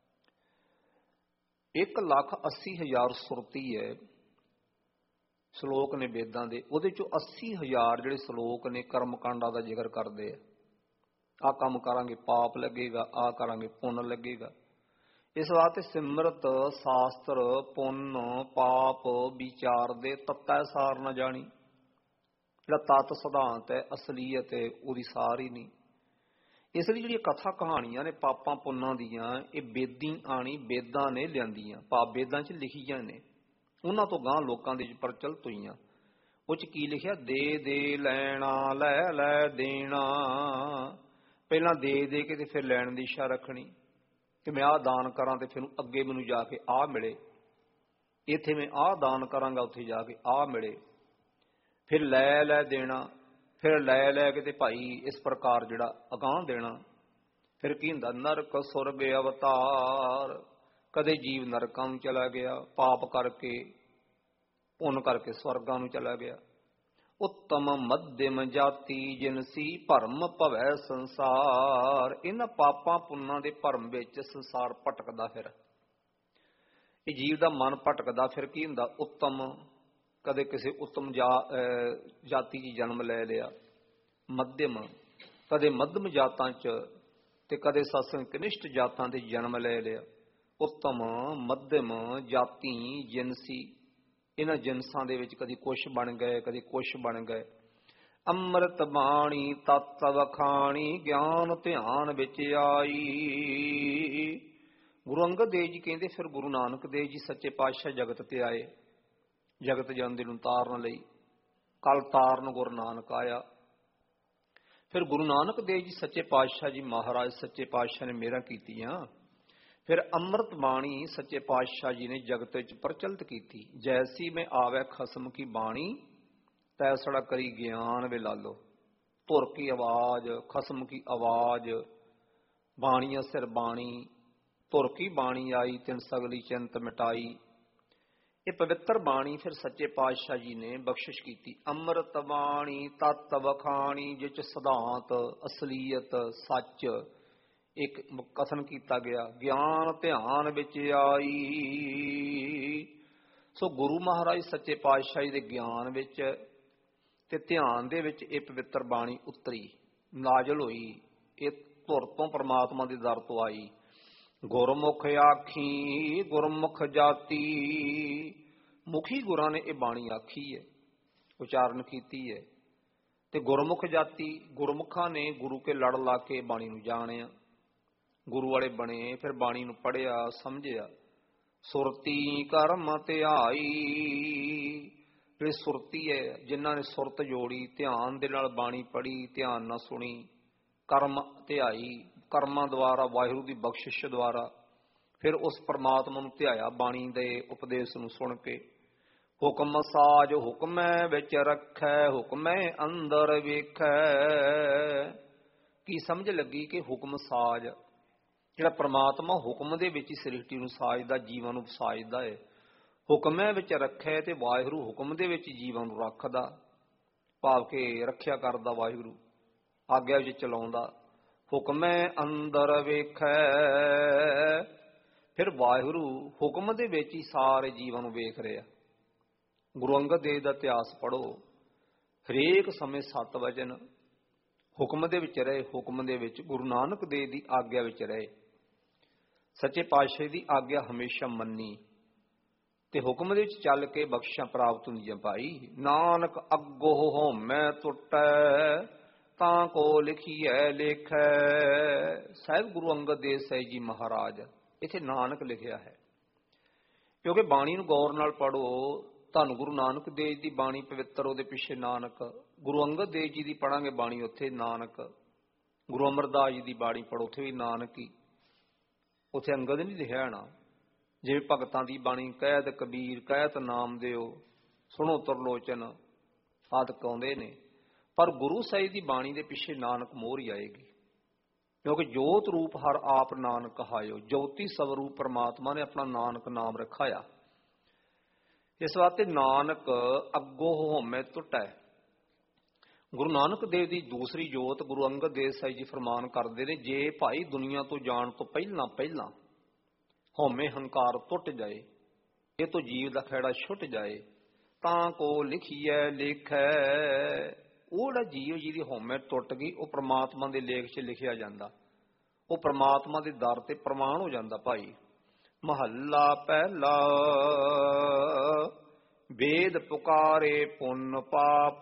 Speaker 1: ਇੱਕ ਲੱਖ ਅੱਸੀ ਹਜ਼ਾਰ ਸੁਰਤੀ ਹੈ ਸ਼ਲੋਕ ਨੇ ਵੇਦਾਂ ਦੇ। ਉਹਦੇ ਚੋਂ ਅੱਸੀ ਹਜ਼ਾਰ ਜਿਹੜੇ ਸ਼ਲੋਕ ਨੇ ਕਰਮ ਕਾਂਡਾਂ ਦਾ ਜ਼ਿਕਰ ਕਰਦੇ ਆ। ਆਹ ਕੰਮ ਕਰਾਂਗੇ ਪਾਪ ਲੱਗੇਗਾ, ਆਹ ਕਰਾਂਗੇ ਪੁੰਨ ਲੱਗੇਗਾ। ਇਸ ਵਾਸਤੇ ਸਿਮਰਤ ਸ਼ਾਸਤਰ ਪੁੰਨ ਪਾਪ ਵਿਚਾਰ ਦੇ ਤੱਤਾ ਸਾਰ ਨਾ ਜਾਣੀ। ਜਿਹੜਾ ਤਤ ਸਿਧਾਂਤ ਹੈ, ਅਸਲੀਅਤ ਹੈ, ਉਹਦੀ ਸਾਰ ਹੀ ਨਹੀਂ। ਇਸ ਲਈ ਜਿਹੜੀਆਂ ਕਥਾ ਕਹਾਣੀਆਂ ਨੇ ਪਾਪਾਂ ਪੁੰਨਾਂ ਦੀਆਂ, ਇਹ ਬੇਦੀ ਆਣੀ, ਵੇਦਾਂ ਨੇ ਲਿਆਂਦੀਆਂ। ਪਾਪ ਵੇਦਾਂ 'ਚ ਲਿਖੀਆਂ ਨੇ, ਉਹਨਾਂ ਤੋਂ ਗਾਂਹ ਲੋਕਾਂ ਦੇ ਵਿੱਚ ਪ੍ਰਚਲਿਤ ਹੋਈਆਂ। ਉਹ 'ਚ ਕੀ ਲਿਖਿਆ? ਦੇ ਦੇ ਲੈਣਾ, ਲੈ ਲੈ ਦੇਣਾ। ਪਹਿਲਾਂ ਦੇ ਦੇ ਕੇ ਤੇ ਫਿਰ ਲੈਣ ਦੀ ਇੱਛਾ ਰੱਖਣੀ ਕਿ ਮੈਂ ਆਹ ਦਾਨ ਕਰਾਂ ਤੇ ਫਿਰ ਅੱਗੇ ਮੈਨੂੰ ਜਾ ਕੇ ਆਹ ਮਿਲੇ। ਇੱਥੇ ਮੈਂ ਆਹ ਦਾਨ ਕਰਾਂਗਾ, ਉੱਥੇ ਜਾ ਕੇ ਆਹ ਮਿਲੇ। ਫਿਰ ਲੈ ਲੈ ਦੇਣਾ, ਫਿਰ ਲੈ ਲੈ ਕੇ ਤੇ ਭਾਈ ਇਸ ਪ੍ਰਕਾਰ ਜਿਹੜਾ ਅਗਾਂਹ ਦੇਣਾ। ਫਿਰ ਕੀ ਹੁੰਦਾ? ਨਰਕ ਸੁਰਗ ਅਵਤਾਰ। ਕਦੇ ਜੀਵ ਨਰਕਾਂ ਨੂੰ ਚਲਾ ਗਿਆ ਪਾਪ ਕਰਕੇ, ਪੁੰਨ ਕਰਕੇ ਸਵਰਗਾਂ ਨੂੰ ਚਲਾ ਗਿਆ। ਉੱਤਮ ਮੱਧਮ ਜਾਤੀ ਜਿਨਸੀ ਭਰਮ ਭਵੈ ਸੰਸਾਰ। ਇਹਨਾਂ ਪਾਪਾਂ ਪੁੰਨਾਂ ਦੇ ਭਰਮ ਵਿੱਚ ਸੰਸਾਰ ਭਟਕਦਾ। ਫਿਰ ਇਹ ਜੀਵ ਦਾ ਮਨ ਭਟਕਦਾ। ਫਿਰ ਕੀ ਹੁੰਦਾ? ਉੱਤਮ, ਕਦੇ ਕਿਸੇ ਉੱਤਮ ਜਾ ਜਾਤੀ 'ਚ ਜਨਮ ਲੈ ਲਿਆ। ਮੱਧਮ, ਕਦੇ ਮੱਧਮ ਜਾਤਾਂ 'ਚ ਤੇ ਕਦੇ ਸਤਸੰਗ ਕਨਿਸ਼ਟ ਜਾਤਾਂ 'ਤੇ ਜਨਮ ਲੈ ਲਿਆ। ਉੱਤਮ ਮੱਧਮ ਜਾਤੀ ਜਿਨਸੀ, ਇਹਨਾਂ ਜਿਨਸਾਂ ਦੇ ਵਿੱਚ ਕਦੀ ਕੁਛ ਬਣ ਗਏ, ਕਦੀ ਕੁਛ ਬਣ ਗਏ। ਅੰਮ੍ਰਿਤ ਬਾਣੀ ਤਤ ਵਖਾਣੀ ਗਿਆਨ ਧਿਆਨ ਵਿੱਚ ਆਈ। ਗੁਰੂ ਅੰਗਦ ਦੇਵ ਜੀ ਕਹਿੰਦੇ ਫਿਰ ਗੁਰੂ ਨਾਨਕ ਦੇਵ ਜੀ ਸੱਚੇ ਪਾਤਸ਼ਾਹ ਜਗਤ ਤੇ ਆਏ, ਜਗਤ ਜਾਂਦੇ ਨੂੰ ਤਾਰਨ ਲਈ। ਕਲ ਤਾਰਨ ਗੁਰੂ ਨਾਨਕ ਆਇਆ। ਫਿਰ ਗੁਰੂ ਨਾਨਕ ਦੇਵ ਜੀ ਸੱਚੇ ਪਾਤਸ਼ਾਹ ਜੀ ਮਹਾਰਾਜ ਸੱਚੇ ਪਾਤਸ਼ਾਹ ਨੇ ਮਿਹਰਾਂ ਕੀਤੀਆਂ। ਫਿਰ ਅੰਮ੍ਰਿਤ ਬਾਣੀ ਸੱਚੇ ਪਾਤਸ਼ਾਹ ਜੀ ਨੇ ਜਗਤ ਵਿੱਚ ਪ੍ਰਚਲਿਤ ਕੀਤੀ। ਜੈਸੀ ਮੈਂ ਆਵੈ ਖਸਮ ਕੀ ਬਾਣੀ, ਤੈਸੜਾ ਕਰੀ ਗਿਆਨ ਵੇ ਲਾਲੋ। ਧੁਰ ਕੀ ਆਵਾਜ਼, ਖਸਮ ਕੀ ਆਵਾਜ਼, ਬਾਣੀਆਂ ਸਿਰ ਬਾਣੀ, ਧੁਰ ਕੀ ਬਾਣੀ ਆਈ, ਤਿਨ ਸਗਲੀ ਚਿੰਤ ਮਿਟਾਈ। ਇਹ ਪਵਿੱਤਰ ਬਾਣੀ ਫਿਰ ਸੱਚੇ ਪਾਤਸ਼ਾਹ ਜੀ ਨੇ ਬਖਸ਼ਿਸ਼ ਕੀਤੀ। ਅੰਮ੍ਰਿਤ ਬਾਣੀ ਤਤ ਵਖਾਣੀ, ਜਿਚ ਸਿਧਾਂਤ ਅਸਲੀਅਤ ਸੱਚ ਇੱਕ ਕਥਨ ਕੀਤਾ ਗਿਆ। ਗਿਆਨ ਧਿਆਨ ਵਿੱਚ ਆਈ। ਸੋ ਗੁਰੂ ਮਹਾਰਾਜ ਸੱਚੇ ਪਾਤਸ਼ਾਹ ਜੀ ਦੇ ਗਿਆਨ ਵਿੱਚ ਤੇ ਧਿਆਨ ਦੇ ਵਿੱਚ ਇਹ ਪਵਿੱਤਰ ਬਾਣੀ ਉਤਰੀ, ਨਾਜ਼ਲ ਹੋਈ। ਇਹ ਧੁਰ ਤੋਂ ਪਰਮਾਤਮਾ ਦੇ ਦਰ ਤੋਂ ਆਈ। ਗੁਰਮੁਖ ਆਖੀ ਗੁਰਮੁਖ ਜਾਤੀ, ਮੁਖੀ ਗੁਰਾਂ ਨੇ ਇਹ ਬਾਣੀ ਆਖੀ ਹੈ, ਉਚਾਰਨ ਕੀਤੀ ਹੈ। ਤੇ ਗੁਰਮੁਖ ਜਾਤੀ, ਗੁਰਮੁਖਾਂ ਨੇ ਗੁਰੂ ਕੇ ਲੜ ਲਾ ਕੇ ਬਾਣੀ ਨੂੰ ਜਾਣਿਆ, ਗੁਰੂ ਵਾਲੇ ਬਣੇ, ਫਿਰ ਬਾਣੀ ਨੂੰ ਪੜ੍ਹਿਆ ਸਮਝਿਆ। ਸੁਰਤੀ ਕਰਮ ਧਿਆਈ, ਜਿਹੜੀ ਸੁਰਤੀ ਹੈ, ਜਿਨ੍ਹਾਂ ਨੇ ਸੁਰਤ ਜੋੜੀ, ਧਿਆਨ ਦੇ ਨਾਲ ਬਾਣੀ ਪੜ੍ਹੀ, ਧਿਆਨ ਨਾਲ ਸੁਣੀ, ਕਰਮ ਧਿਆਈ, ਕਰਮਾਂ ਦੁਆਰਾ ਵਾਹਿਗੁਰੂ ਦੀ ਬਖਸ਼ਿਸ਼ ਦੁਆਰਾ ਫਿਰ ਉਸ ਪਰਮਾਤਮਾ ਨੂੰ ਧਿਆਇਆ ਬਾਣੀ ਦੇ ਉਪਦੇਸ਼ ਨੂੰ ਸੁਣ ਕੇ। ਹੁਕਮ ਸਾਜ ਹੁਕਮੈ ਵਿੱਚ ਰੱਖੈ, ਹੁਕਮੈ ਅੰਦਰ ਵੇਖੈ। ਕੀ ਸਮਝ ਲੱਗੀ ਕਿ ਹੁਕਮ ਸਾਜ, ਜਿਹੜਾ ਪਰਮਾਤਮਾ ਹੁਕਮ ਦੇ ਵਿੱਚ ਹੀ ਸ੍ਰਿਸ਼ਟੀ ਨੂੰ ਸਾਜਦਾ, ਜੀਵਾਂ ਨੂੰ ਸਾਜਦਾ ਹੈ। ਹੁਕਮੈ ਵਿੱਚ ਰੱਖੈ, ਤੇ ਵਾਹਿਗੁਰੂ ਹੁਕਮ ਦੇ ਵਿੱਚ ਜੀਵਾਂ ਨੂੰ ਰੱਖਦਾ, ਭਾਵ ਕਿ ਰੱਖਿਆ ਕਰਦਾ, ਵਾਹਿਗੁਰੂ ਆਗਿਆ ਵਿੱਚ ਚਲਾਉਂਦਾ। ਹੁਕਮੈ ਅੰਦਰ ਵੇਖੈ, ਫਿਰ ਵਾਹਿਗੁਰੂ ਹੁਕਮ ਦੇ ਵਿੱਚ ਹੀ ਸਾਰੇ ਜੀਵਾਂ ਨੂੰ ਵੇਖ ਰਿਹਾ। ਗੁਰੂ ਅੰਗਦ ਦੇਵ ਦਾ ਇਤਿਹਾਸ ਪੜ੍ਹੋ, ਹਰੇਕ ਸਮੇਂ ਸੱਤ ਵਚਨ ਹੁਕਮ ਦੇ ਵਿੱਚ ਰਹੇ, ਹੁਕਮ ਦੇ ਵਿੱਚ ਗੁਰੂ ਨਾਨਕ ਦੇਵ ਦੀ ਆਗਿਆ ਵਿੱਚ ਰਹੇ। ਸੱਚੇ ਪਾਤਸ਼ਾਹ ਦੀ ਆਗਿਆ ਹਮੇਸ਼ਾ ਮੰਨੀ ਤੇ ਹੁਕਮ ਦੇ ਵਿੱਚ ਚੱਲ ਕੇ ਬਖਸ਼ਿਸ਼ਾਂ ਪ੍ਰਾਪਤ ਹੁੰਦੀਆਂ। ਭਾਈ ਨਾਨਕ ਅੱਗੋ ਹਉਮੈ ਟੁੱਟੈ, ਤਾਂ ਕੋ ਲਿਖੀਐ ਲੇਖੈ। ਸਾਹਿਬ ਗੁਰੂ ਅੰਗਦ ਦੇਵ ਸਾਹਿਬ ਜੀ ਮਹਾਰਾਜ, ਇੱਥੇ ਨਾਨਕ ਲਿਖਿਆ ਹੈ, ਕਿਉਂਕਿ ਬਾਣੀ ਨੂੰ ਗੌਰ ਨਾਲ ਪੜ੍ਹੋ। ਧੰਨ ਗੁਰੂ ਨਾਨਕ ਦੇਵ ਦੀ ਬਾਣੀ ਪਵਿੱਤਰ, ਉਹਦੇ ਪਿੱਛੇ ਨਾਨਕ। ਗੁਰੂ ਅੰਗਦ ਦੇਵ ਜੀ ਦੀ ਪੜਾਂਗੇ ਬਾਣੀ, ਉੱਥੇ ਨਾਨਕ। ਗੁਰੂ ਅਮਰਦਾਸ ਜੀ ਦੀ ਬਾਣੀ ਪੜ੍ਹੋ, ਉੱਥੇ ਵੀ ਨਾਨਕ ਹੀ, ਉੱਥੇ ਅੰਗਦ ਨਹੀਂ ਲਿਖਿਆ ਨਾ। ਜਿਵੇਂ ਭਗਤਾਂ ਦੀ ਬਾਣੀ ਕਹਿਤ ਕਬੀਰ, ਕਹਿਤ ਨਾਮਦੇਵ, ਸੁਣੋ ਤਰਲੋਚਨ ਆਦਿ ਆਉਂਦੇ ਨੇ, ਪਰ ਗੁਰੂ ਸਾਹਿਬ ਦੀ ਬਾਣੀ ਦੇ ਪਿੱਛੇ ਨਾਨਕ ਮੋਹਰ ਹੀ ਆਏਗੀ, ਕਿਉਂਕਿ ਜੋਤ ਰੂਪ ਹਰ ਆਪ ਨਾਨਕ ਕਹਾਇਓ। ਜੋਤੀ ਸਵਰੂਪ ਪਰਮਾਤਮਾ ਨੇ ਆਪਣਾ ਨਾਨਕ ਨਾਮ ਰੱਖਾਇਆ। ਇਸ ਵਾਸਤੇ ਨਾਨਕ ਅੱਗੋ ਹਉਮੈ ਟੁੱਟੈ। ਗੁਰੂ ਨਾਨਕ ਦੇਵ ਦੀ ਦੂਸਰੀ ਜੋਤ ਗੁਰੂ ਅੰਗਦ ਦੇਵ ਸਾਹਿਬ ਜੀ ਫਰਮਾਨ ਕਰਦੇ ਨੇ, ਜੇ ਭਾਈ ਦੁਨੀਆ ਤੋਂ ਜਾਣ ਤੋਂ ਪਹਿਲਾਂ ਪਹਿਲਾਂ ਹਉਮੈ ਹੰਕਾਰ ਟੁੱਟ ਜਾਏ, ਇਹ ਤੋਂ ਜੀਵ ਦਾ ਖਹਿੜਾ ਛੁੱਟ ਜਾਏ, ਤਾਂ ਕੋ ਲਿਖੀਐ ਲੇਖੈ। ਉਹ ਜਿਹੜਾ ਜੀਵ ਜਿਹਦੀ ਹਉਮੈ ਟੁੱਟ ਗਈ, ਉਹ ਪ੍ਰਮਾਤਮਾ ਦੇ ਲੇਖ 'ਚ ਲਿਖਿਆ ਜਾਂਦਾ, ਉਹ ਪ੍ਰਮਾਤਮਾ ਦੇ ਦਰ ਤੇ ਪ੍ਰਮਾਣ ਹੋ ਜਾਂਦਾ। ਭਾਈ ਮਹੱਲਾ ਪਹਿਲਾ, ਵੇਦ ਪੁਕਾਰੇ ਪੁੰਨ ਪਾਪ।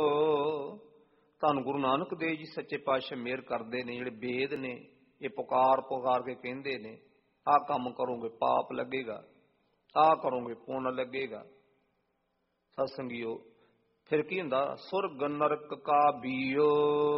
Speaker 1: ਧੰਨ ਗੁਰੂ ਨਾਨਕ ਦੇਵ ਜੀ ਸੱਚੇ ਪਾਤਸ਼ਾਹ ਮਿਹਰ ਕਰਦੇ ਨੇ, ਜਿਹੜੇ ਵੇਦ ਨੇ ਇਹ ਪੁਕਾਰ ਪੁਕਾਰ ਕੇ ਕਹਿੰਦੇ ਨੇ, ਆਹ ਕੰਮ ਕਰੋਗੇ ਪਾਪ ਲੱਗੇਗਾ, ਆਹ ਕਰੋਗੇ ਪੁੰਨ ਲੱਗੇਗਾ। ਸਤ ਸੰਗੀਓ, ਫਿਰ ਕੀ ਹੁੰਦਾ? ਸੁਰਗ ਨਰਕ ਕਾ ਬੀਓ।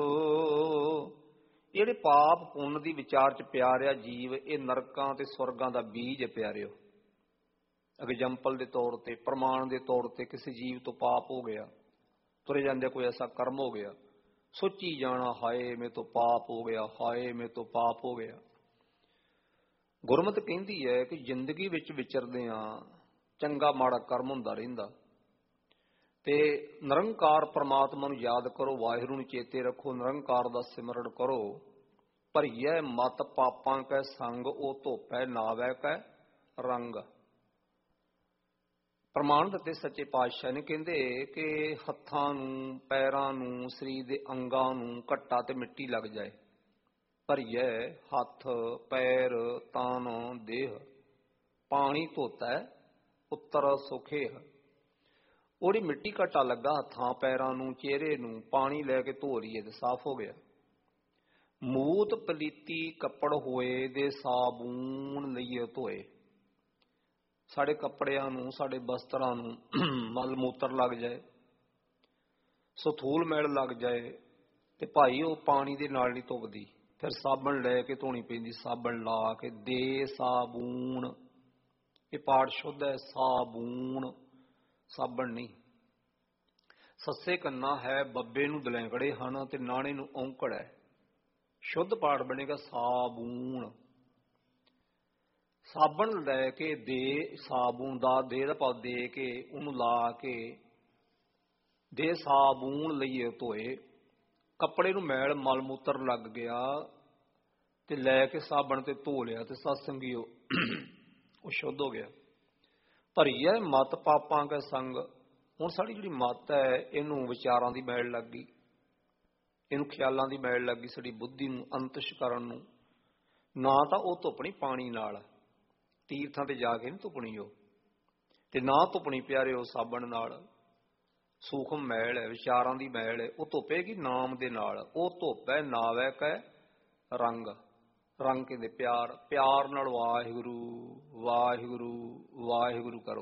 Speaker 1: ਜਿਹੜੇ ਪਾਪ ਪੁੰਨ ਦੀ ਵਿਚਾਰ ਚ ਪਿਆਰਿਆ ਜੀਵ, ਇਹ ਨਰਕਾਂ ਤੇ ਸੁਰਗਾਂ ਦਾ ਬੀਜ ਹੈ ਪਿਆਰਿਓ। ਐਗਜ਼ਾਮਪਲ ਦੇ ਤੌਰ ਤੇ, ਪ੍ਰਮਾਣ ਦੇ ਤੌਰ ਤੇ, ਕਿਸੇ ਜੀਵ ਤੋਂ ਪਾਪ ਹੋ ਗਿਆ, ਤੁਰੇ ਜਾਂਦੇ ਕੋਈ ਐਸਾ ਕਰਮ ਹੋ ਗਿਆ, ਸੋਚੀ ਜਾਣਾ ਹਾਏ ਮੇਰੇ ਤੋਂ ਪਾਪ ਹੋ ਗਿਆ, ਹਾਏ ਮੇਰੇ ਤੋਂ ਪਾਪ ਹੋ ਗਿਆ। ਗੁਰਮਤਿ ਕਹਿੰਦੀ ਹੈ ਕਿ ਜ਼ਿੰਦਗੀ ਵਿੱਚ ਵਿਚਰਦੇ ਆ ਚੰਗਾ ਮਾੜਾ ਕਰਮ ਹੁੰਦਾ ਰਹਿੰਦਾ, ਤੇ ਨਿਰੰਕਾਰ ਪਰਮਾਤਮਾ ਨੂੰ ਯਾਦ ਕਰੋ, ਵਾਹਿਗੁਰੂ ਨੂੰ ਚੇਤੇ ਰੱਖੋ, ਨਿਰੰਕਾਰ ਦਾ ਸਿਮਰਨ ਕਰੋ। ਭਰੀਐ ਮਤ ਪਾਪਾਂ ਕੈ ਸੰਗ, ਉਹ ਧੋਪੈ ਨਾਵੈ ਕੈ ਰੰਗ। ਪ੍ਰਮਾਣ ਦਿੱਤੇ ਸੱਚੇ ਪਾਤਸ਼ਾਹ ਨੇ, ਕਹਿੰਦੇ ਕਿ ਹੱਥਾਂ ਨੂੰ, ਪੈਰਾਂ ਨੂੰ, ਸਰੀਰ ਦੇ ਅੰਗਾਂ ਨੂੰ ਘੱਟਾ ਤੇ ਮਿੱਟੀ ਲੱਗ ਜਾਏ, ਭਰੀਐ ਹੱਥ ਪੈਰ ਤਨ ਦੇਹ, ਪਾਣੀ ਧੋਤਾ ਉੱਤਰ ਸੁਖੇਹ। ਉਹਦੀ ਮਿੱਟੀ ਘੱਟਾ ਲੱਗਾ ਹੱਥਾਂ ਪੈਰਾਂ ਨੂੰ, ਚਿਹਰੇ ਨੂੰ, ਪਾਣੀ ਲੈ ਕੇ ਧੋ ਲਈਏ ਤੇ ਸਾਫ਼ ਹੋ ਗਿਆ। ਮੂਤ ਪਲੀਤੀ ਕੱਪੜ ਹੋਏ ਦੇ ਸਾਬੂਨ ਲਈਏ ਧੋਏ। ਸਾਡੇ ਕੱਪੜਿਆਂ ਨੂੰ, ਸਾਡੇ ਵਸਤਰਾਂ ਨੂੰ ਮਲ ਮੂਤਰ ਲੱਗ ਜਾਏ, ਸਥੂਲ ਮੈਲ ਲੱਗ ਜਾਏ ਤੇ ਭਾਈ ਉਹ ਪਾਣੀ ਦੇ ਨਾਲ ਨਹੀਂ ਧੁੱਪਦੀ, ਫਿਰ ਸਾਬਣ ਲੈ ਕੇ ਧੋਣੀ ਪੈਂਦੀ। ਸਾਬਣ ਲਾ ਕੇ ਦੇ ਸਾਬੂਨ, ਇਹ ਪਾਠ ਸ਼ੁੱਧ ਹੈ। ਸਾਬੂਨ, ਸਾਬਣ ਨਹੀਂ। ਸੱਸੇ ਕੰਨਾ ਹੈ, ਬੱਬੇ ਨੂੰ ਦਲੈਂਕੜੇ ਹਨ ਤੇ ਨਾਣੇ ਨੂੰ ਔਂਕੜ ਹੈ। ਸ਼ੁੱਧ ਪਾਠ ਬਣੇਗਾ ਸਾਬੂਨ। ਸਾਬਣ ਲੈ ਕੇ ਦੇ, ਸਾਬੂਨ ਦਾ ਦੇ ਦਾ ਭਾਵ ਦੇ ਕੇ, ਉਹਨੂੰ ਲਾ ਕੇ ਦੇ ਸਾਬੂਨ ਲਈਏ ਧੋਏ। ਕੱਪੜੇ ਨੂੰ ਮੈਲ ਮਲ ਮੂਤਰ ਲੱਗ ਗਿਆ ਤੇ ਲੈ ਕੇ ਸਾਬਣ ਤੇ ਧੋ ਲਿਆ ਤੇ ਸਤਸੰਗੀਓ ਉਹ ਸ਼ੁੱਧ ਹੋ ਗਿਆ। ਭਰੀ ਹੈ ਮਤ ਪਾਪਾਂ ਕੇ ਸੰਗ। ਹੁਣ ਸਾਡੀ ਜਿਹੜੀ ਮੱਤ ਹੈ ਇਹਨੂੰ ਵਿਚਾਰਾਂ ਦੀ ਮੈਲ ਲੱਗ ਗਈ, ਇਹਨੂੰ ਖਿਆਲਾਂ ਦੀ ਮੈਲ ਲੱਗ ਗਈ, ਸਾਡੀ ਬੁੱਧੀ ਨੂੰ ਅੰਤਸ਼ ਕਰਨ ਨੂੰ। ਨਾ ਤਾਂ ਉਹ ਧੁੱਪਣੀ ਪਾਣੀ ਨਾਲ, ਤੀਰਥਾਂ ਤੇ ਜਾ ਕੇ ਨਹੀਂ ਧੁੱਪਣੀ ਉਹ, ਤੇ ਨਾ ਧੁੱਪਣੀ ਪਿਆਰਿਓ ਸਾਬਣ ਨਾਲ। ਸੂਖਮ ਮੈਲ ਹੈ, ਵਿਚਾਰਾਂ ਦੀ ਮੈਲ ਹੈ, ਉਹ ਧੁੱਪੇਗੀ ਨਾਮ ਦੇ ਨਾਲ। ਉਹ ਧੁੱਪ ਹੈ ਨਾਵੈ ਕੈ ਰੰਗ। ਰੰਗ ਕਹਿੰਦੇ ਪਿਆਰ। ਪਿਆਰ ਨਾਲ ਵਾਹਿਗੁਰੂ ਵਾਹਿਗੁਰੂ ਵਾਹਿਗੁਰੂ ਕਰੋ।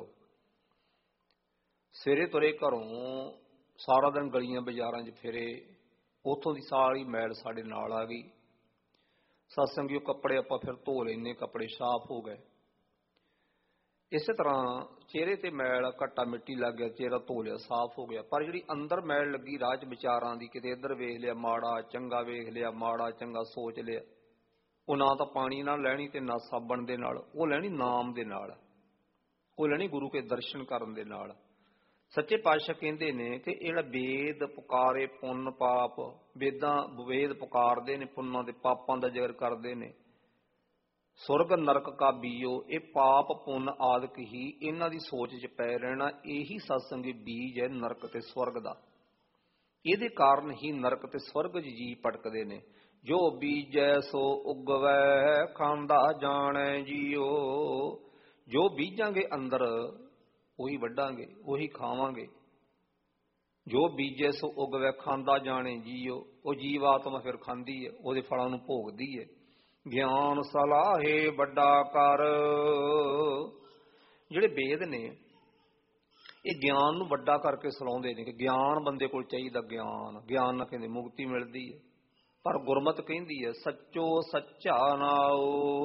Speaker 1: ਸਵੇਰੇ ਤੁਰੇ ਘਰੋਂ, ਸਾਰਾ ਦਿਨ ਗਲੀਆਂ ਬਾਜ਼ਾਰਾਂ 'ਚ ਫਿਰੇ, ਉੱਥੋਂ ਦੀ ਸਾਰੀ ਮੈਲ ਸਾਡੇ ਨਾਲ ਆ ਗਈ। ਸਤਸੰਗੀਓ ਕੱਪੜੇ ਆਪਾਂ ਫਿਰ ਧੋ ਲੈਂਦੇ, ਕੱਪੜੇ ਸਾਫ਼ ਹੋ ਗਏ। ਇਸੇ ਤਰ੍ਹਾਂ ਚਿਹਰੇ ਤੇ ਮੈਲ, ਘੱਟਾ ਮਿੱਟੀ ਲੱਗ ਗਿਆ, ਚਿਹਰਾ ਧੋ ਲਿਆ, ਸਾਫ਼ ਹੋ ਗਿਆ। ਪਰ ਜਿਹੜੀ ਅੰਦਰ ਮੈਲ ਲੱਗੀ ਰਾਹ 'ਚ ਵਿਚਾਰਾਂ ਦੀ, ਕਿਤੇ ਇੱਧਰ ਵੇਖ ਲਿਆ ਮਾੜਾ ਚੰਗਾ, ਵੇਖ ਲਿਆ ਮਾੜਾ ਚੰਗਾ ਸੋਚ ਲਿਆ, ਉਹ ਨਾ ਤਾਂ ਪਾਣੀ ਨਾਲ ਲੈਣੀ ਤੇ ਨਾ ਸਾਬਣ ਦੇ ਨਾਲ, ਉਹ ਲੈਣੀ ਨਾਮ ਦੇ ਨਾਲ, ਉਹ ਲੈਣੀ ਗੁਰੂ ਕੇ ਦਰਸ਼ਨ ਕਰਨ ਦੇ ਨਾਲ। ਸੱਚੇ ਪਾਤਸ਼ਾਹ ਕਹਿੰਦੇ ਨੇ ਕਿ ਜਿਹੜਾ ਵੇਦ ਪੁਕਾਰੇ ਪੁੰਨ ਪਾਪ, ਵੇਦਾਂ ਵੇਦ ਪੁਕਾਰਦੇ ਨੇ, ਪੁੰਨਾਂ ਦੇ ਪਾਪਾਂ ਦਾ ਜ਼ਿਕਰ ਕਰਦੇ ਨੇ। ਸੁਰਗ ਨਰਕ ਕਾ ਬੀਓ, ਇਹ ਪਾਪ ਪੁੰਨ ਆਦਿਕ ਹੀ ਇਹਨਾਂ ਦੀ ਸੋਚ 'ਚ ਪੈ ਰਹਿਣਾ, ਇਹੀ ਸਤਸੰਗੀ ਬੀਜ ਹੈ ਨਰਕ ਤੇ ਸਵਰਗ ਦਾ। ਇਹਦੇ ਕਾਰਨ ਹੀ ਨਰਕ ਤੇ ਸਵਰਗ 'ਚ ਜੀ ਭਟਕਦੇ ਨੇ। ਜੋ ਬੀਜੈ ਸੋ ਉਗਵੈ, ਖਾਂਦਾ ਜਾਣੈ ਜੀਓ। ਜੋ ਬੀਜਾਂਗੇ ਅੰਦਰ ਉਹੀ ਵੱਢਾਂਗੇ, ਉਹੀ ਖਾਵਾਂਗੇ। ਜੋ ਬੀਜੇ ਸੋ ਉਗਵੈ, ਖਾਂਦਾ ਜਾਣੇ ਜੀਓ। ਉਹ ਜੀਵ ਆਤਮਾ ਫਿਰ ਖਾਂਦੀ ਹੈ, ਉਹਦੇ ਫਲਾਂ ਨੂੰ ਭੋਗਦੀ ਹੈ। ਗਿਆਨ ਸਲਾਹੇ ਵੱਡਾ ਕਰ, ਜਿਹੜੇ ਵੇਦ ਨੇ ਇਹ ਗਿਆਨ ਨੂੰ ਵੱਡਾ ਕਰਕੇ ਸਲਾਉਂਦੇ ਨੇ ਕਿ ਗਿਆਨ ਬੰਦੇ ਕੋਲ ਚਾਹੀਦਾ। ਗਿਆਨ ਗਿਆਨ ਨਾਲ ਕਹਿੰਦੇ ਮੁਕਤੀ ਮਿਲਦੀ ਹੈ। ਪਰ ਗੁਰਮਤਿ ਕਹਿੰਦੀ ਹੈ ਸੱਚੋ ਸੱਚਾ ਨਾਉ।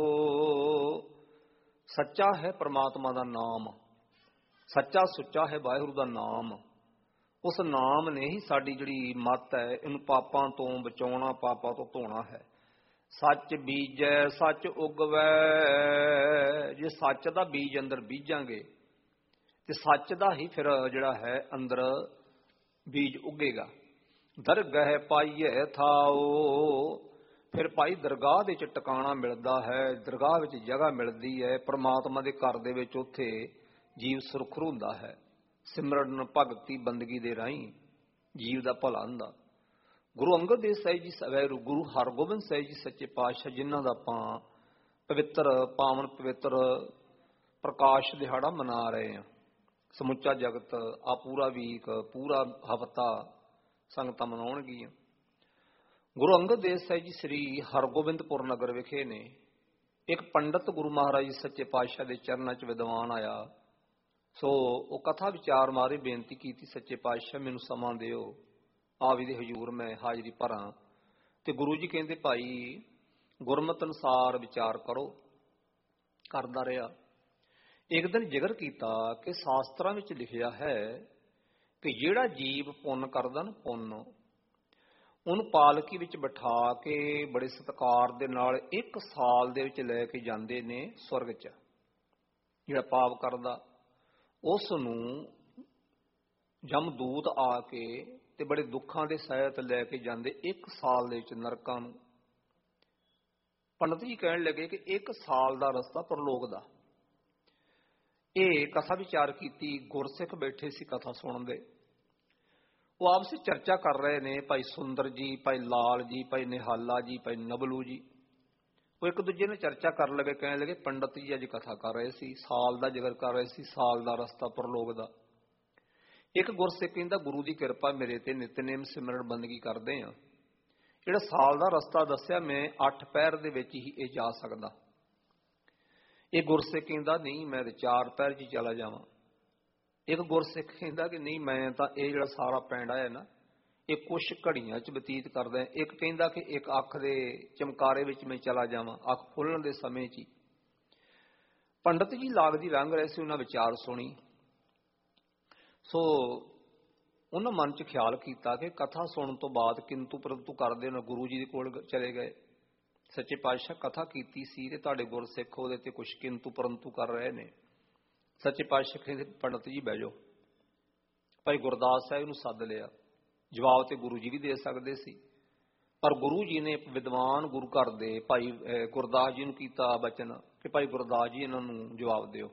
Speaker 1: ਸੱਚਾ ਹੈ ਪਰਮਾਤਮਾ ਦਾ ਨਾਮ, ਸੱਚਾ ਸੁੱਚਾ ਹੈ ਵਾਹਿਗੁਰੂ ਦਾ ਨਾਮ। ਉਸ ਨਾਮ ਨੇ ਹੀ ਸਾਡੀ ਜਿਹੜੀ ਮੱਤ ਹੈ ਇਹਨੂੰ ਪਾਪਾਂ ਤੋਂ ਬਚਾਉਣਾ, ਪਾਪਾਂ ਤੋਂ ਧੋਣਾ ਹੈ। ਸੱਚ ਬੀਜੈ ਸੱਚ ਉਗਵੈ, ਜੇ ਸੱਚ ਦਾ ਬੀਜ ਅੰਦਰ ਬੀਜਾਂਗੇ ਤੇ ਸੱਚ ਦਾ ਹੀ ਫਿਰ ਜਿਹੜਾ ਹੈ ਅੰਦਰ ਬੀਜ ਉੱਗੇਗਾ। ਦਰਗਹਿ ਪਾਈਏ ਥਾਓ, ਫਿਰ ਭਾਈ ਦਰਗਾਹ ਦੇ ਵਿੱਚ ਟਿਕਾਣਾ ਮਿਲਦਾ ਹੈ, ਦਰਗਾਹ ਵਿੱਚ ਜਗ੍ਹਾ ਮਿਲਦੀ ਹੈ। ਪਰਮਾਤਮਾ ਦੇ ਘਰ ਦੇ ਵਿੱਚ ਉੱਥੇ ਜੀਵ ਸੁਰਖਰੂ ਹੁੰਦਾ ਹੈ। ਸਿਮਰਨ ਭਗਤੀ ਬੰਦਗੀ ਦੇ ਰਾਹੀਂ ਜੀਵ ਦਾ ਭਲਾ ਹੁੰਦਾ। ਗੁਰੂ ਅੰਗਦ ਦੇਵ ਸਾਹਿਬ ਜੀ, ਗੁਰੂ ਹਰਗੋਬਿੰਦ ਸਾਹਿਬ ਜੀ ਸੱਚੇ ਪਾਤਸ਼ਾਹ, ਜਿਨ੍ਹਾਂ ਦਾ ਆਪਾਂ ਪਵਿੱਤਰ ਪਾਵਨ ਪਵਿੱਤਰ ਪ੍ਰਕਾਸ਼ ਦਿਹਾੜਾ ਮਨਾ ਰਹੇ ਹਾਂ। ਸਮੁੱਚਾ ਜਗਤ ਆ ਪੂਰਾ ਵੀਕ, ਪੂਰਾ ਹਫ਼ਤਾ ਸੰਗਤਾਂ ਮਨਾਉਣਗੀਆਂ। ਗੁਰੂ ਅੰਗਦ ਦੇਵ ਸਾਹਿਬ ਜੀ ਸ੍ਰੀ ਹਰਗੋਬਿੰਦਪੁਰ ਨਗਰ ਵਿਖੇ ਨੇ। ਇੱਕ ਪੰਡਤ ਗੁਰੂ ਮਹਾਰਾਜ ਜੀ ਸੱਚੇ ਪਾਤਸ਼ਾਹ ਦੇ ਚਰਨਾਂ 'ਚ ਵਿਦਵਾਨ ਆਇਆ। ਸੋ ਉਹ ਕਥਾ ਵਿਚਾਰ ਮਾਰੇ ਬੇਨਤੀ ਕੀਤੀ, ਸੱਚੇ ਪਾਤਸ਼ਾਹ ਮੈਨੂੰ ਸਮਾਂ ਦਿਓ, ਆਵੀ ਦੇ ਹਜ਼ੂਰ ਮੈਂ ਹਾਜ਼ਰੀ ਭਰਾਂ। ਤੇ ਗੁਰੂ ਜੀ ਕਹਿੰਦੇ ਭਾਈ ਗੁਰਮਤਿ ਅਨੁਸਾਰ ਵਿਚਾਰ ਕਰੋ। ਕਰਦਾ ਰਿਹਾ। ਇੱਕ ਦਿਨ ਜ਼ਿਕਰ ਕੀਤਾ ਕਿ ਸ਼ਾਸਤਰਾਂ ਵਿੱਚ ਲਿਖਿਆ ਹੈ ਕਿ ਜਿਹੜਾ ਜੀਵ ਪੁੰਨ ਕਰਦਾ ਨਾ, ਪੁੰਨ, ਉਹਨੂੰ ਪਾਲਕੀ ਵਿੱਚ ਬਿਠਾ ਕੇ ਬੜੇ ਸਤਿਕਾਰ ਦੇ ਨਾਲ ਇੱਕ ਸਾਲ ਦੇ ਵਿੱਚ ਲੈ ਕੇ ਜਾਂਦੇ ਨੇ ਸਵਰਗ 'ਚ। ਜਿਹੜਾ ਪਾਪ ਕਰਦਾ ਉਸ ਨੂੰ ਜਮਦੂਤ ਆ ਕੇ ਤੇ ਬੜੇ ਦੁੱਖਾਂ ਦੇ ਸਹਿਤ ਲੈ ਕੇ ਜਾਂਦੇ ਇੱਕ ਸਾਲ ਦੇ ਵਿੱਚ ਨਰਕਾਂ ਨੂੰ। ਪੰਡਤ ਜੀ ਕਹਿਣ ਲੱਗੇ ਕਿ ਇੱਕ ਸਾਲ ਦਾ ਰਸਤਾ ਪਰਲੋਕ ਦਾ। ਇਹ ਕਥਾ ਵਿਚਾਰ ਕੀਤੀ, ਗੁਰਸਿੱਖ ਬੈਠੇ ਸੀ ਕਥਾ ਸੁਣਦੇ। ਉਹ ਆਪਸ ਵਿੱਚ ਚਰਚਾ ਕਰ ਰਹੇ ਨੇ, ਭਾਈ ਸੁੰਦਰ ਜੀ, ਭਾਈ ਲਾਲ ਜੀ, ਭਾਈ ਨਿਹਾਲਾ ਜੀ, ਭਾਈ ਨਬਲੂ ਜੀ। ਉਹ ਇੱਕ ਦੂਜੇ ਨੂੰ ਚਰਚਾ ਕਰਨ ਲੱਗੇ, ਕਹਿਣ ਲੱਗੇ ਪੰਡਤ ਜੀ ਅੱਜ ਕਥਾ ਕਰ ਰਹੇ ਸੀ, ਸਾਲ ਦਾ ਜ਼ਿਕਰ ਕਰ ਰਹੇ ਸੀ, ਸਾਲ ਦਾ ਰਸਤਾ ਪਰਲੋਕ ਦਾ। ਇੱਕ ਗੁਰਸਿੱਖ ਕਹਿੰਦਾ ਗੁਰੂ ਦੀ ਕਿਰਪਾ ਮੇਰੇ ਤੇ ਨਿਤਨੇਮ ਸਿਮਰਨ ਬੰਦਗੀ ਕਰਦੇ ਆ, ਜਿਹੜਾ ਸਾਲ ਦਾ ਰਸਤਾ ਦੱਸਿਆ ਮੈਂ ਅੱਠ ਪਹਿਰ ਦੇ ਵਿੱਚ ਹੀ ਇਹ ਜਾ ਸਕਦਾ। ਇਹ ਗੁਰਸਿੱਖ ਕਹਿੰਦਾ ਨਹੀਂ ਮੈਂ ਤੇ ਚਾਰ ਪਹਿਰ 'ਚ ਹੀ ਚਲਾ ਜਾਵਾਂ। ਇੱਕ ਗੁਰਸਿੱਖ ਕਹਿੰਦਾ ਕਿ ਨਹੀਂ ਮੈਂ ਤਾਂ ਇਹ ਜਿਹੜਾ ਸਾਰਾ ਪੈਂਡਾ ਹੈ ਨਾ ਇਹ ਕੁਛ ਘੜੀਆਂ 'ਚ ਬਤੀਤ ਕਰਦਾ। ਇੱਕ ਕਹਿੰਦਾ ਕਿ ਇੱਕ ਅੱਖ ਦੇ ਚਮਕਾਰੇ ਵਿੱਚ ਮੈਂ ਚਲਾ ਜਾਵਾਂ, ਅੱਖ ਖੁੱਲ੍ਹਣ ਦੇ ਸਮੇਂ 'ਚ ਹੀ। ਪੰਡਤ ਜੀ ਲਾਗਦੀ ਲੰਘ ਰਹੇ ਸੀ, ਉਹਨਾਂ ਵਿਚਾਰ ਸੁਣੀ। ਸੋ ਉਹਨਾਂ ਮਨ 'ਚ ਖਿਆਲ ਕੀਤਾ ਕਿ ਕਥਾ ਸੁਣਨ ਤੋਂ ਬਾਅਦ ਕਿੰਤੂ ਪਰੰਤੂ ਕਰਦੇ ਉਹਨਾਂ ਗੁਰੂ ਜੀ ਦੇ ਕੋਲ ਚਲੇ ਗਏ। ਸੱਚੇ ਪਾਤਸ਼ਾਹ ਕਥਾ ਕੀਤੀ ਸੀ ਤੇ ਤੁਹਾਡੇ ਗੁਰਸਿੱਖ ਉਹਦੇ ਤੇ ਕੁਛ ਕਿੰਤੂ ਪਰੰਤੂ ਕਰ ਰਹੇ ਨੇ। ਸੱਚੇ ਪਾਤਸ਼ਾਹ ਕਹਿੰਦੇ ਪੰਡਤ ਜੀ ਬਹਿ ਜਾਓ। ਭਾਈ ਗੁਰਦਾਸ ਸਾਹਿਬ ਨੂੰ ਸੱਦ ਲਿਆ। ਜਵਾਬ ਤੇ ਗੁਰੂ ਜੀ ਵੀ ਦੇ ਸਕਦੇ ਸੀ, ਪਰ ਗੁਰੂ ਜੀ ਨੇ ਵਿਦਵਾਨ ਗੁਰੂ ਘਰ ਦੇ ਭਾਈ ਗੁਰਦਾਸ ਜੀ ਨੂੰ ਕੀਤਾ ਬਚਨ ਕਿ ਭਾਈ ਗੁਰਦਾਸ ਜੀ ਇਹਨਾਂ ਨੂੰ ਜਵਾਬ ਦਿਓ।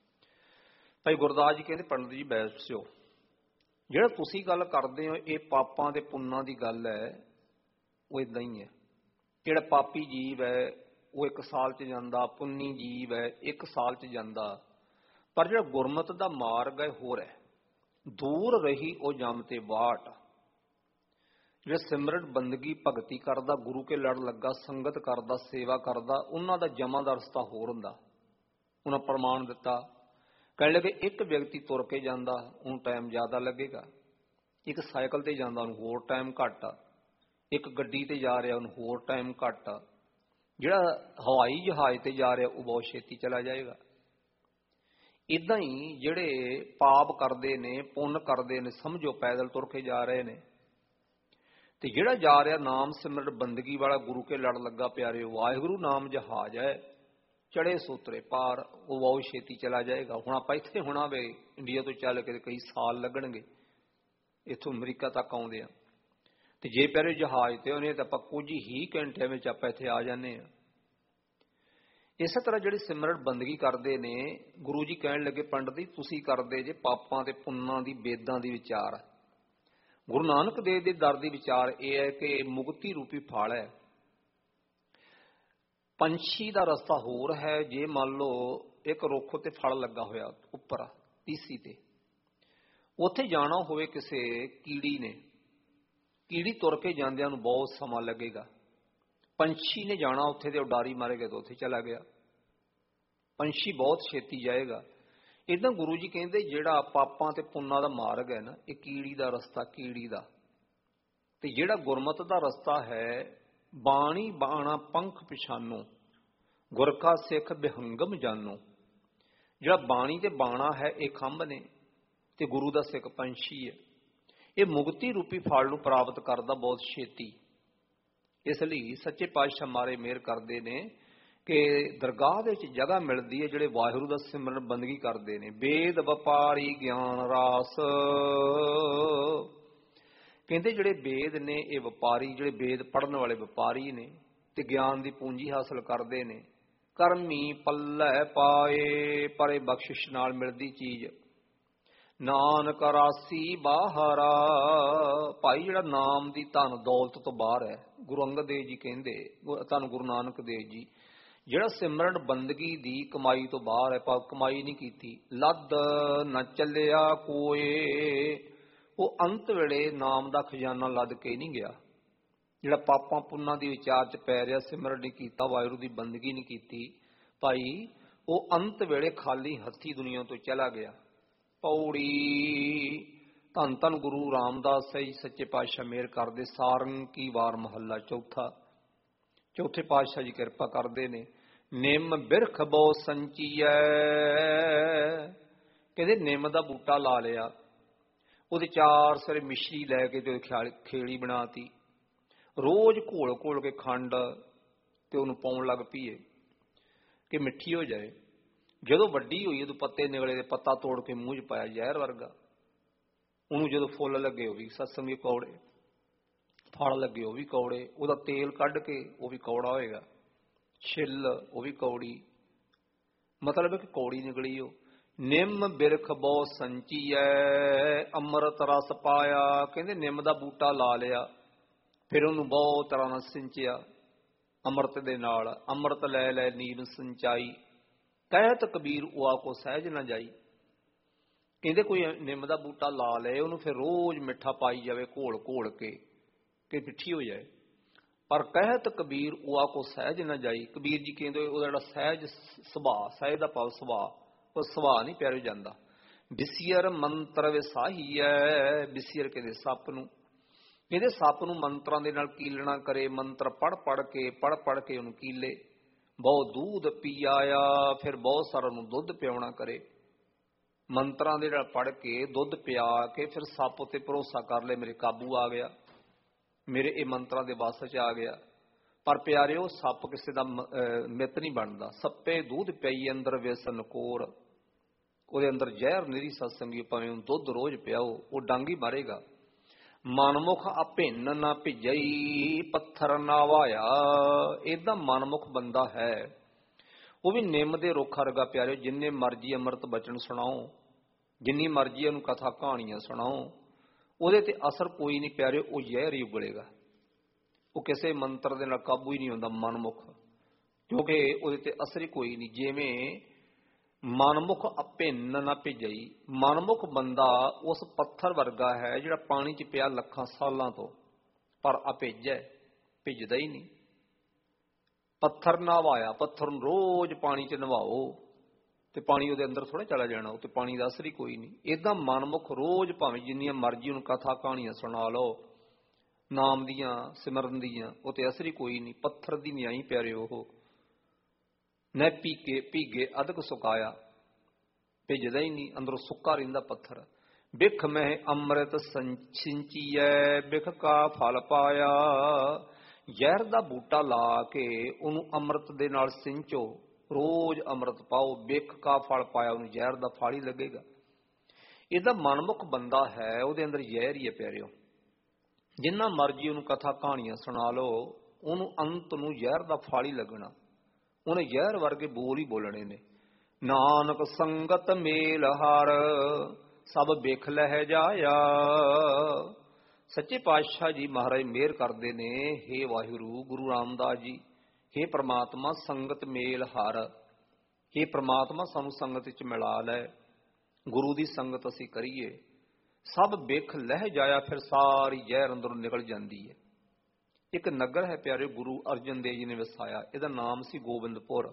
Speaker 1: ਭਾਈ ਗੁਰਦਾਸ ਜੀ ਕਹਿੰਦੇ ਪੰਡਤ ਜੀ ਬੈਠੋ। ਜਿਹੜਾ ਤੁਸੀਂ ਗੱਲ ਕਰਦੇ ਹੋ ਇਹ ਪਾਪਾਂ ਦੇ ਪੁੰਨਾਂ ਦੀ ਗੱਲ ਹੈ। ਉਹ ਇਦਾਂ ਹੀ ਹੈ। ਜਿਹੜਾ ਪਾਪੀ ਜੀਵ ਹੈ ਉਹ ਇੱਕ ਸਾਲ 'ਚ ਜਾਂਦਾ, ਪੁੰਨੀ ਜੀਵ ਹੈ ਇੱਕ ਸਾਲ 'ਚ ਜਾਂਦਾ। ਪਰ ਜਿਹੜਾ ਗੁਰਮਤਿ ਦਾ ਮਾਰਗ ਹੈ ਹੋਰ ਹੈ। ਦੂਰ ਰਹੀ ਉਹ ਜਮ ਤੇ ਵਾਟ। ਜਿਹੜਾ ਸਿਮਰਨ ਬੰਦਗੀ ਭਗਤੀ ਕਰਦਾ, ਗੁਰੂ ਕੇ ਲੜ ਲੱਗਾ, ਸੰਗਤ ਕਰਦਾ, ਸੇਵਾ ਕਰਦਾ, ਉਹਨਾਂ ਦਾ ਜਮਾਂ ਦਾ ਰਸਤਾ ਹੋਰ ਹੁੰਦਾ। ਉਹਨਾਂ ਪ੍ਰਮਾਣ ਦਿੱਤਾ। ਕਹਿਣ ਲੱਗੇ ਇੱਕ ਵਿਅਕਤੀ ਤੁਰ ਕੇ ਜਾਂਦਾ ਉਹਨੂੰ ਟਾਈਮ ਜ਼ਿਆਦਾ ਲੱਗੇਗਾ, ਇੱਕ ਸਾਈਕਲ ਤੇ ਜਾਂਦਾ ਉਹਨੂੰ ਹੋਰ ਟਾਈਮ ਘੱਟ ਆ, ਇੱਕ ਗੱਡੀ ਤੇ ਜਾ ਰਿਹਾ ਉਹਨੂੰ ਹੋਰ ਟਾਈਮ ਘੱਟ ਆ, ਜਿਹੜਾ ਹਵਾਈ ਜਹਾਜ਼ ਤੇ ਜਾ ਰਿਹਾ ਉਹ ਬਹੁਤ ਛੇਤੀ ਚਲਾ ਜਾਏਗਾ। ਇੱਦਾਂ ਹੀ ਜਿਹੜੇ ਪਾਪ ਕਰਦੇ ਨੇ, ਪੁੰਨ ਕਰਦੇ ਨੇ, ਸਮਝੋ ਪੈਦਲ ਤੁਰ ਕੇ ਜਾ ਰਹੇ ਨੇ, ਤੇ ਜਿਹੜਾ ਜਾ ਰਿਹਾ ਨਾਮ ਸਿਮਰਨ ਬੰਦਗੀ ਵਾਲਾ, ਗੁਰੂ ਕੇ ਲੜ ਲੱਗਾ ਪਿਆਰੇ, ਵਾਹਿਗੁਰੂ ਨਾਮ ਜਹਾਜ਼ ਹੈ, ਚੜੇ ਸੋਤਰੇ ਪਾਰ, ਉਹ ਬਹੁਤ ਛੇਤੀ ਚਲਾ ਜਾਏਗਾ। ਹੁਣ ਆਪਾਂ ਇੱਥੇ ਹੋਣਾ ਵੇ ਇੰਡੀਆ ਤੋਂ ਚੱਲ ਕੇ ਕਈ ਸਾਲ ਲੱਗਣਗੇ ਇੱਥੋਂ ਅਮਰੀਕਾ ਤੱਕ ਆਉਂਦੇ ਆ, ਤੇ ਜੇ ਪਿਆਰੇ ਜਹਾਜ਼ ਤੇ ਉਹਨੇ ਤਾਂ ਆਪਾਂ ਕੁਝ ਹੀ ਘੰਟਿਆਂ ਵਿੱਚ ਆਪਾਂ ਇੱਥੇ ਆ ਜਾਂਦੇ ਹਾਂ। ਇਸੇ ਤਰ੍ਹਾਂ ਜਿਹੜੇ ਸਿਮਰਨ ਬੰਦਗੀ ਕਰਦੇ ਨੇ, ਗੁਰੂ ਜੀ ਕਹਿਣ ਲੱਗੇ ਪੰਡਤ ਜੀ ਤੁਸੀਂ ਕਰਦੇ ਜੇ ਪਾਪਾਂ ਤੇ ਪੁੰਨਾਂ ਦੀ, ਵੇਦਾਂ ਦੀ ਵਿਚਾਰ। ਗੁਰੂ ਨਾਨਕ ਦੇਵ ਦੇ ਦਰ ਦੀ ਵਿਚਾਰ ਇਹ ਹੈ ਕਿ ਮੁਕਤੀ ਰੂਪੀ ਫਲ ਹੈ। ਪੰਛੀ ਦਾ ਰਸਤਾ ਹੋਰ ਹੈ। ਜੇ ਮੰਨ ਲਓ ਇੱਕ ਰੁੱਖ ਉੱਤੇ ਫਲ ਲੱਗਾ ਹੋਇਆ ਉੱਪਰ ਤੀਸੀ ਤੇ, ਉੱਥੇ ਜਾਣਾ ਹੋਵੇ ਕਿਸੇ ਕੀੜੀ ਨੇ, ਕੀੜੀ ਤੁਰ ਕੇ ਜਾਂਦਿਆਂ ਨੂੰ ਬਹੁਤ ਸਮਾਂ ਲੱਗੇਗਾ। ਪੰਛੀ ਨੇ ਜਾਣਾ ਉੱਥੇ ਤੇ ਉਡਾਰੀ ਮਾਰੇਗਾ ਤਾਂ ਉੱਥੇ ਚਲਾ ਗਿਆ। ਪੰਛੀ ਬਹੁਤ ਛੇਤੀ ਜਾਏਗਾ। ਇੱਦਾਂ ਗੁਰੂ ਜੀ ਕਹਿੰਦੇ ਜਿਹੜਾ ਪਾਪਾਂ ਤੇ ਪੁੰਨਾਂ ਦਾ ਮਾਰਗ ਹੈ ਨਾ, ਇਹ ਕੀੜੀ ਦਾ ਰਸਤਾ, ਕੀੜੀ ਦਾ। ਤੇ ਜਿਹੜਾ ਗੁਰਮਤਿ ਦਾ ਰਸਤਾ ਹੈ, ਬਾਣੀ ਬਾਣਾ ਪੰਖ ਪਛਾਨੋ, ਗੁਰ ਕਾ ਸਿੱਖ ਬਿਹੰਗਮ ਜਾਨੋ। ਜਿਹੜਾ ਬਾਣੀ ਤੇ ਬਾਣਾ ਹੈ ਇਹ ਖੰਭ ਨੇ, ਤੇ ਗੁਰੂ ਦਾ ਸਿੱਖ ਪੰਛੀ ਹੈ। ਇਹ ਮੁਕਤੀ ਰੂਪੀ ਫਲ ਨੂੰ ਪ੍ਰਾਪਤ ਕਰਦਾ ਬਹੁਤ ਛੇਤੀ। ਇਸ ਲਈ ਸੱਚੇ ਪਾਤਸ਼ਾਹ ਮਾਰੇ ਮਿਹਰ ਕਰਦੇ ਨੇ ਕਿ ਦਰਗਾਹ ਦੇ ਵਿੱਚ ਜਗ੍ਹਾ ਮਿਲਦੀ ਹੈ ਜਿਹੜੇ ਵਾਹਿਗੁਰੂ ਦਾ ਸਿਮਰਨ ਬੰਦਗੀ ਕਰਦੇ ਨੇ। ਵੇਦ ਵਪਾਰੀ ਗਿਆਨ ਰਾਸ, ਕਹਿੰਦੇ ਜਿਹੜੇ ਵੇਦ ਨੇ ਇਹ ਵਪਾਰੀ, ਜਿਹੜੇ ਵੇਦ ਪੜ੍ਹਨ ਵਾਲੇ ਵਪਾਰੀ ਨੇ ਤੇ ਗਿਆਨ ਦੀ ਪੂੰਜੀ ਹਾਸਲ ਕਰਦੇ ਨੇ। ਕਰਮੀ ਪੱਲੇ ਪਾਏ, ਪਰੇ ਬਖਸ਼ਿਸ਼ ਨਾਲ ਮਿਲਦੀ ਚੀਜ਼। ਨਾਨਕ ਰਾਸੀ ਬਾਹਰਾ, ਭਾਈ ਜਿਹੜਾ ਨਾਮ ਦੀ ਧਨ ਦੌਲਤ ਤੋਂ ਬਾਹਰ ਹੈ। ਗੁਰੂ ਅੰਗਦ ਦੇਵ ਜੀ ਕਹਿੰਦੇ, ਧੰਨ ਗੁਰੂ ਨਾਨਕ ਦੇਵ ਜੀ, ਜਿਹੜਾ ਸਿਮਰਨ ਬੰਦਗੀ ਦੀ ਕਮਾਈ ਤੋਂ ਬਾਹਰ ਹੈ, ਪਰ ਕਮਾਈ ਨਹੀਂ ਕੀਤੀ। ਲੱਦ ਨਾ ਚੱਲਿਆ ਕੋਏ, ਉਹ ਅੰਤ ਵੇਲੇ ਨਾਮ ਦਾ ਖਜ਼ਾਨਾ ਲੱਦ ਕੇ ਨਹੀਂ ਗਿਆ। ਜਿਹੜਾ ਪਾਪਾਂ ਪੁੰਨਾਂ ਦੀ ਵਿਚਾਰ 'ਚ ਪੈ ਰਿਹਾ, ਸਿਮਰਨ ਨਹੀਂ ਕੀਤਾ, ਵਾਹਿਗੁਰੂ ਦੀ ਬੰਦਗੀ ਨਹੀਂ ਕੀਤੀ, ਭਾਈ ਉਹ ਅੰਤ ਵੇਲੇ ਖਾਲੀ ਹੱਥੀ ਦੁਨੀਆ ਤੋਂ ਚਲਾ ਗਿਆ। ਪੌੜੀ ਧੰਨ ਧੰਨ ਗੁਰੂ ਰਾਮਦਾਸ ਜੀ ਸੱਚੇ ਪਾਤਸ਼ਾਹ ਮਿਹਰ ਕਰਦੇ। ਸਾਰੰਗੀ ਵਾਰ ਮਹੱਲਾ ਚੌਥਾ। ਚੌਥੇ ਪਾਤਸ਼ਾਹ ਜੀ ਕਿਰਪਾ ਕਰਦੇ ਨੇ। ਨਿੰਮ ਬਿਰਖ ਬਹੁ ਸੰਚੀਐ, ਕਹਿੰਦੇ ਨਿੰਮ ਦਾ ਬੂਟਾ ਲਾ ਲਿਆ, ਉਹਦੇ ਚਾਰ ਸਾਰੇ ਮਿਸ਼ਰੀ ਲੈ ਕੇ ਤੇ ਖੇਲੀ ਬਣਾਤੀ। ਰੋਜ਼ ਘੋਲ ਘੋਲ ਕੇ ਖੰਡ ਤੇ ਉਹਨੂੰ ਪਾਉਣ ਲੱਗ ਪਈਏ ਕਿ ਮਿੱਠੀ ਹੋ ਜਾਏ। ਜਦੋਂ ਵੱਡੀ ਹੋਈ ਉਦੋਂ ਪੱਤੇ ਨਿਕਲੇ ਤੇ ਪੱਤਾ ਤੋੜ ਕੇ ਮੂੰਹ 'ਚ ਪਾਇਆ, ਜ਼ਹਿਰ ਵਰਗਾ। ਉਹਨੂੰ ਜਦੋਂ ਫੁੱਲ ਲੱਗੇ ਉਹ ਵੀ ਸਤਸੰਗੀ ਕੌੜੇ, ਫਲ ਲੱਗੇ ਉਹ ਵੀ ਕੌੜੇ, ਉਹਦਾ ਤੇਲ ਕੱਢ ਕੇ ਉਹ ਵੀ ਕੌੜਾ ਹੋਏਗਾ, ਛਿੱਲ ਉਹ ਵੀ ਕੌੜੀ, ਮਤਲਬ ਕਿ ਕੌੜੀ ਨਿਕਲੀ ਉਹ। ਨਿੰਮ ਬਿਰਖ ਬਹੁ ਸੰਚੀਐ, ਅੰਮ੍ਰਿਤ ਰਸ ਪਾਇਆ, ਕਹਿੰਦੇ ਨਿੰਮ ਦਾ ਬੂਟਾ ਲਾ ਲਿਆ, ਫਿਰ ਉਹਨੂੰ ਬਹੁਤ ਤਰ੍ਹਾਂ ਨਾਲ ਸਿੰਚਿਆ ਅੰਮ੍ਰਿਤ ਦੇ ਨਾਲ। ਅੰਮ੍ਰਿਤ ਲੈ ਲੈ ਨੀਮ ਸਿੰਚਾਈ, ਕਹਿਤ ਕਬੀਰ ਉਆ ਕੋ ਸਹਿਜ ਨਾ ਜਾਈ। ਕਹਿੰਦੇ ਕੋਈ ਨਿੰਮ ਦਾ ਬੂਟਾ ਲਾ ਲਏ, ਉਹਨੂੰ ਫਿਰ ਰੋਜ਼ ਮਿੱਠਾ ਪਾਈ ਜਾਵੇ ਘੋਲ ਘੋਲ ਕੇ ਕਿ ਮਿੱਠੀ ਹੋ ਜਾਏ। ਪਰ ਕਹਿਤ ਕਬੀਰ ਉਆ ਕੋ ਸਹਿਜ ਨਾ ਜਾਈ। ਕਬੀਰ ਜੀ ਕਹਿੰਦੇ ਉਹਦਾ ਜਿਹੜਾ ਸਹਿਜ ਸੁਭਾਅ, ਸਹਿਜ ਦਾ ਭਾਵ ਸੁਭਾਅ, ਉਹ ਸੁਭਾਅ ਨਹੀਂ ਪਿਆਰੇ ਜਾਂਦਾ। ਬਿਸੀਅਰ ਮੰਤਰ ਵਿਸਾਹੀ ਹੈ। ਬਿਸੀਅਰ ਕਹਿੰਦੇ ਸੱਪ ਨੂੰ, ਕਹਿੰਦੇ ਸੱਪ ਨੂੰ ਮੰਤਰਾਂ ਦੇ ਨਾਲ ਕੀਲਣਾ ਕਰੇ, ਮੰਤਰ ਪੜ ਪੜ ਕੇ ਪੜ ਪੜ ਕੇ ਉਹਨੂੰ ਕੀਲੇ। ਬਹੁਤ ਦੂਧ ਪੀ ਆਇਆ, ਫਿਰ ਬਹੁਤ ਸਾਰਾ ਨੂੰ ਦੁੱਧ ਪਿਆਉਣਾ ਕਰੇ। ਮੰਤਰਾਂ ਦੇ ਨਾਲ ਪੜ ਕੇ ਦੁੱਧ ਪਿਆ ਕੇ ਫਿਰ ਸੱਪ ਉੱਤੇ ਭਰੋਸਾ ਕਰ ਲੈ, ਮੇਰੇ ਕਾਬੂ ਆ ਗਿਆ, ਮੇਰੇ ਇਹ ਮੰਤਰਾਂ ਦੇ ਵੱਸ 'ਚ ਆ ਗਿਆ। ਪਰ ਪਿਆਰਿਓ ਸੱਪ ਕਿਸੇ ਦਾ ਮਿੱਤ ਨਹੀਂ ਬਣਦਾ। ਸੱਪੇ ਦੁੱਧ ਪਈ ਅੰਦਰ ਵੇਸਨ ਕੋਰ, ਉਹਦੇ ਅੰਦਰ ਜ਼ਹਿਰ ਨਿਰੀ ਸਤਸੰਗੀ, ਭਾਵੇਂ ਉਹਨੂੰ ਦੁੱਧ ਰੋਜ਼ ਪਿਆਓ ਉਹ ਡੰਗ ਹੀ ਮਾਰੇਗਾ। ਮਨਮੁਖ ਅਭਿੰਨ ਨਾ ਭਿਜਈ, ਪੱਥਰ ਨਾ ਵਾਇਆ। ਏਦਾਂ ਮਨਮੁਖ ਬੰਦਾ ਹੈ, ਉਹ ਵੀ ਨਿੰਮ ਦੇ ਰੁੱਖ ਵਰਗਾ ਪਿਆਰਿਓ। ਜਿੰਨੇ ਮਰਜੀ ਅੰਮ੍ਰਿਤ ਬਚਨ ਸੁਣਾਓ, ਜਿੰਨੀ ਮਰਜੀ ਉਹਨੂੰ ਕਥਾ ਕਹਾਣੀਆਂ ਸੁਣਾਓ, ਉਹਦੇ ਤੇ ਅਸਰ ਕੋਈ ਨਹੀਂ ਪਿਆਰਿਓ, ਉਹ ਜ਼ਹਿਰ ਹੀ ਉਗਲੇਗਾ। ਉਹ ਕਿਸੇ ਮੰਤਰ ਦੇ ਨਾਲ ਕਾਬੂ ਹੀ ਨਹੀਂ ਹੁੰਦਾ ਮਨਮੁਖ, ਕਿਉਂਕਿ ਉਹਦੇ ਤੇ ਅਸਰ ਹੀ ਕੋਈ ਨਹੀਂ। ਜਿਵੇਂ ਮਨਮੁਖ ਅਭਿੰਨ ਨਾ ਭਿਜਈ, ਮਨਮੁਖ ਬੰਦਾ ਉਸ ਪੱਥਰ ਵਰਗਾ ਹੈ ਜਿਹੜਾ ਪਾਣੀ 'ਚ ਪਿਆ ਲੱਖਾਂ ਸਾਲਾਂ ਤੋਂ, ਪਰ ਅਭਿੱਜ ਹੈ, ਭਿੱਜਦਾ ਹੀ ਨਹੀਂ। ਪੱਥਰ ਨਾ ਵਾਇਆ, ਪੱਥਰ ਨੂੰ ਰੋਜ਼ ਪਾਣੀ 'ਚ ਨਵਾਓ ਤੇ ਪਾਣੀ ਉਹਦੇ ਅੰਦਰ ਥੋੜ੍ਹਾ ਚਲਾ ਜਾਣਾ, ਉਹ ਤੇ ਪਾਣੀ ਦਾ ਅਸਰ ਹੀ ਕੋਈ ਨਹੀਂ। ਏਦਾਂ ਮਨਮੁਖ ਰੋਜ਼ ਭਾਵੇਂ ਜਿੰਨੀਆਂ ਮਰਜ਼ੀ ਉਹਨੂੰ ਕਥਾ ਕਹਾਣੀਆਂ ਸੁਣਾ ਲਓ, ਨਾਮ ਦੀਆਂ ਸਿਮਰਨ ਦੀਆਂ, ਉਹ ਤੇ ਅਸਰ ਹੀ ਕੋਈ ਨਹੀਂ। ਪੱਥਰ ਦੀ ਨਿਆਈ ਪਿਆਰੇ ਉਹ ਨੈ ਪੀਕੇ ਭੀਗੇ ਅਧਕ ਸੁਕਾਇਆ, ਭਿੱਜਦਾ ਹੀ ਨਹੀਂ, ਅੰਦਰੋਂ ਸੁੱਕਾ ਰਹਿੰਦਾ ਪੱਥਰ। ਬਿਖ ਮਹਿ ਅੰਮ੍ਰਿਤ ਸਿੰਚੀਐ, ਬਿਖ ਕਾ ਫਲ ਪਾਇਆ। ਜ਼ਹਿਰ ਦਾ ਬੂਟਾ ਲਾ ਕੇ ਉਹਨੂੰ ਅੰਮ੍ਰਿਤ ਦੇ ਨਾਲ ਸਿੰਚੋ, ਰੋਜ਼ ਅੰਮ੍ਰਿਤ ਪਾਓ, ਬਿਖ ਕਾ ਫਲ ਪਾਇਆ, ਉਹਨੂੰ ਜ਼ਹਿਰ ਦਾ ਫਲ ਹੀ ਲੱਗੇਗਾ। ਇਹਦਾ ਮਨਮੁਖ ਬੰਦਾ ਹੈ, ਉਹਦੇ ਅੰਦਰ ਜ਼ਹਿਰ ਹੀ ਹੈ ਪਿਆਰਿਓ। ਜਿੰਨਾ ਮਰਜ਼ੀ ਉਹਨੂੰ ਕਥਾ ਕਹਾਣੀਆਂ ਸੁਣਾ ਲਓ, ਉਹਨੂੰ ਅੰਤ ਨੂੰ ਜ਼ਹਿਰ ਦਾ ਫਲ ਹੀ ਲੱਗਣਾ। ਉਹਨੇ ਜ਼ਹਿਰ ਵਰਗੇ ਬੋਲ ਹੀ ਬੋਲਣੇ ਨੇ। ਨਾਨਕ ਸੰਗਤ ਮੇਲ ਹਰ, ਸਭ ਬਿਖ ਲਹਿ ਜਾਇਆ। ਸੱਚੇ ਪਾਤਸ਼ਾਹ ਜੀ ਮਹਾਰਾਜ ਮਿਹਰ ਕਰਦੇ ਨੇ, ਹੇ ਵਾਹਿਗੁਰੂ, ਗੁਰੂ ਰਾਮਦਾਸ ਜੀ, ਹੇ ਪ੍ਰਮਾਤਮਾ ਸੰਗਤ ਮੇਲ ਹਰ, ਹੇ ਪ੍ਰਮਾਤਮਾ ਸਾਨੂੰ ਸੰਗਤ ਵਿੱਚ ਮਿਲਾ ਲੈ, ਗੁਰੂ ਦੀ ਸੰਗਤ ਅਸੀਂ ਕਰੀਏ। ਸਭ ਬਿਖ ਲਹਿ ਜਾਇਆ, ਫਿਰ ਸਾਰੀ ਜ਼ਹਿਰ ਅੰਦਰੋਂ ਨਿਕਲ ਜਾਂਦੀ ਹੈ। ਇੱਕ ਨਗਰ ਹੈ ਪਿਆਰੇ, ਗੁਰੂ ਅਰਜਨ ਦੇਵ ਜੀ ਨੇ ਵਸਾਇਆ, ਇਹਦਾ ਨਾਮ ਸੀ ਗੋਬਿੰਦਪੁਰ।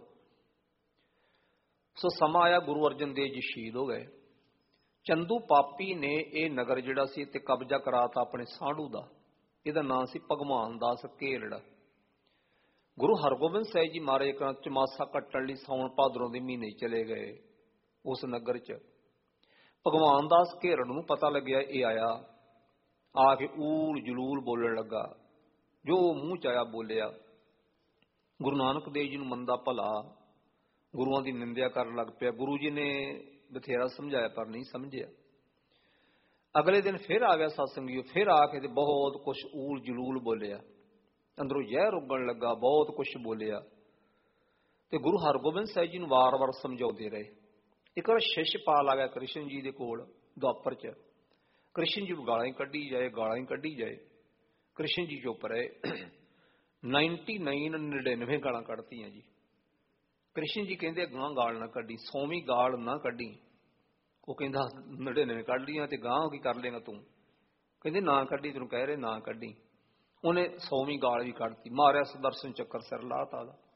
Speaker 1: ਸੋ ਸਮਾਂ ਆਇਆ, ਗੁਰੂ ਅਰਜਨ ਦੇਵ ਜੀ ਸ਼ਹੀਦ ਹੋ ਗਏ। ਚੰਦੂ ਪਾਪੀ ਨੇ ਇਹ ਨਗਰ ਜਿਹੜਾ ਸੀ ਤੇ ਕਬਜ਼ਾ ਕਰਾਤਾ ਆਪਣੇ ਸਾਂਢੂ ਦਾ। ਇਹਦਾ ਨਾਮ ਸੀ ਭਗਵਾਨ ਦਾਸ ਘੇਲੜਾ। ਗੁਰੂ ਹਰਗੋਬਿੰਦ ਸਾਹਿਬ ਜੀ ਮਹਾਰਾਜ ਇੱਕ ਚਮਾਸਾ ਕੱਟਣ ਲਈ ਸਾਉਣ ਭਾਦਰੋਂ ਦੇ ਮਹੀਨੇ ਚਲੇ ਗਏ ਉਸ ਨਗਰ 'ਚ। ਭਗਵਾਨ ਦਾਸ ਘੇਲੜ ਨੂੰ ਪਤਾ ਲੱਗਿਆ ਇਹ ਆਇਆ, ਆ ਕੇ ਊਲ ਜਲੂਲ ਬੋਲਣ ਲੱਗਾ, ਜੋ ਮੂੰਹ 'ਚ ਆਇਆ ਬੋਲਿਆ। ਗੁਰੂ ਨਾਨਕ ਦੇਵ ਜੀ ਨੂੰ ਮੰਦਾ ਭਲਾ ਗੁਰੂਆਂ ਦੀ ਨਿੰਦਿਆ ਕਰਨ ਲੱਗ ਪਿਆ। ਗੁਰੂ ਜੀ ਨੇ ਬਥੇਰਾ ਸਮਝਾਇਆ ਪਰ ਨਹੀਂ ਸਮਝਿਆ। ਅਗਲੇ ਦਿਨ ਫਿਰ ਆ ਗਿਆ ਸਤਸੰਗੀਓ, ਫਿਰ ਆ ਕੇ ਤੇ ਬਹੁਤ ਕੁਛ ਊਲ ਜਲੂਲ ਬੋਲਿਆ, ਅੰਦਰੋਂ ਜ਼ਹਿਰ ਉੱਗਣ ਲੱਗਾ, ਬਹੁਤ ਕੁਛ ਬੋਲਿਆ। ਤੇ ਗੁਰੂ ਹਰਗੋਬਿੰਦ ਸਾਹਿਬ ਜੀ ਨੂੰ ਵਾਰ-ਵਾਰ ਸਮਝਾਉਂਦੇ ਰਹੇ। ਇੱਕ ਵਾਰ ਸ਼ਿਸ਼ਪਾਲ ਆ ਗਿਆ ਕ੍ਰਿਸ਼ਨ ਜੀ ਦੇ ਕੋਲ ਦੁਆਪਰ 'ਚ। ਕ੍ਰਿਸ਼ਨ ਜੀ ਨੂੰ ਗਾਲਾਂ ਹੀ ਕੱਢੀ ਜਾਏ, ਗਾਲਾਂ ਹੀ ਕੱਢੀ ਜਾਏ। ਕ੍ਰਿਸ਼ਨ ਜੀ ਚੁੱਪ ਰਹੇ। ਨਾਈਨਟੀ ਨਾਈਨ ਨੜਿਨਵੇਂ ਗਾਲਾਂ ਕੱਢਤੀਆਂ ਜੀ। ਕ੍ਰਿਸ਼ਨ ਜੀ ਕਹਿੰਦੇ ਗਾਂ ਗਾਲ ਨਾ ਕੱਢੀ, ਸੌਵੀਂ ਗਾਲ ਨਾ ਕੱਢੀ। ਉਹ ਕਹਿੰਦਾ ਨੜਿਨਵੇਂ ਕੱਢ ਲਈਆਂ ਤੇ ਗਾਂ ਕੀ ਕਰ ਲੇਗਾ ਤੂੰ? ਕਹਿੰਦੇ ਨਾ ਕੱਢੀ, ਤੈਨੂੰ ਕਹਿ ਰਹੇ ਨਾ ਕੱਢੀ। ਉਹਨੇ ਸੌਵੀਂ ਗਾਲ ਵੀ ਕੱਢਤੀ, ਮਾਰਿਆ ਸੁਦਰਸ਼ਨ ਚੱਕਰ ਸਿਰ ਲਾਤਾ ਉਹਦਾ।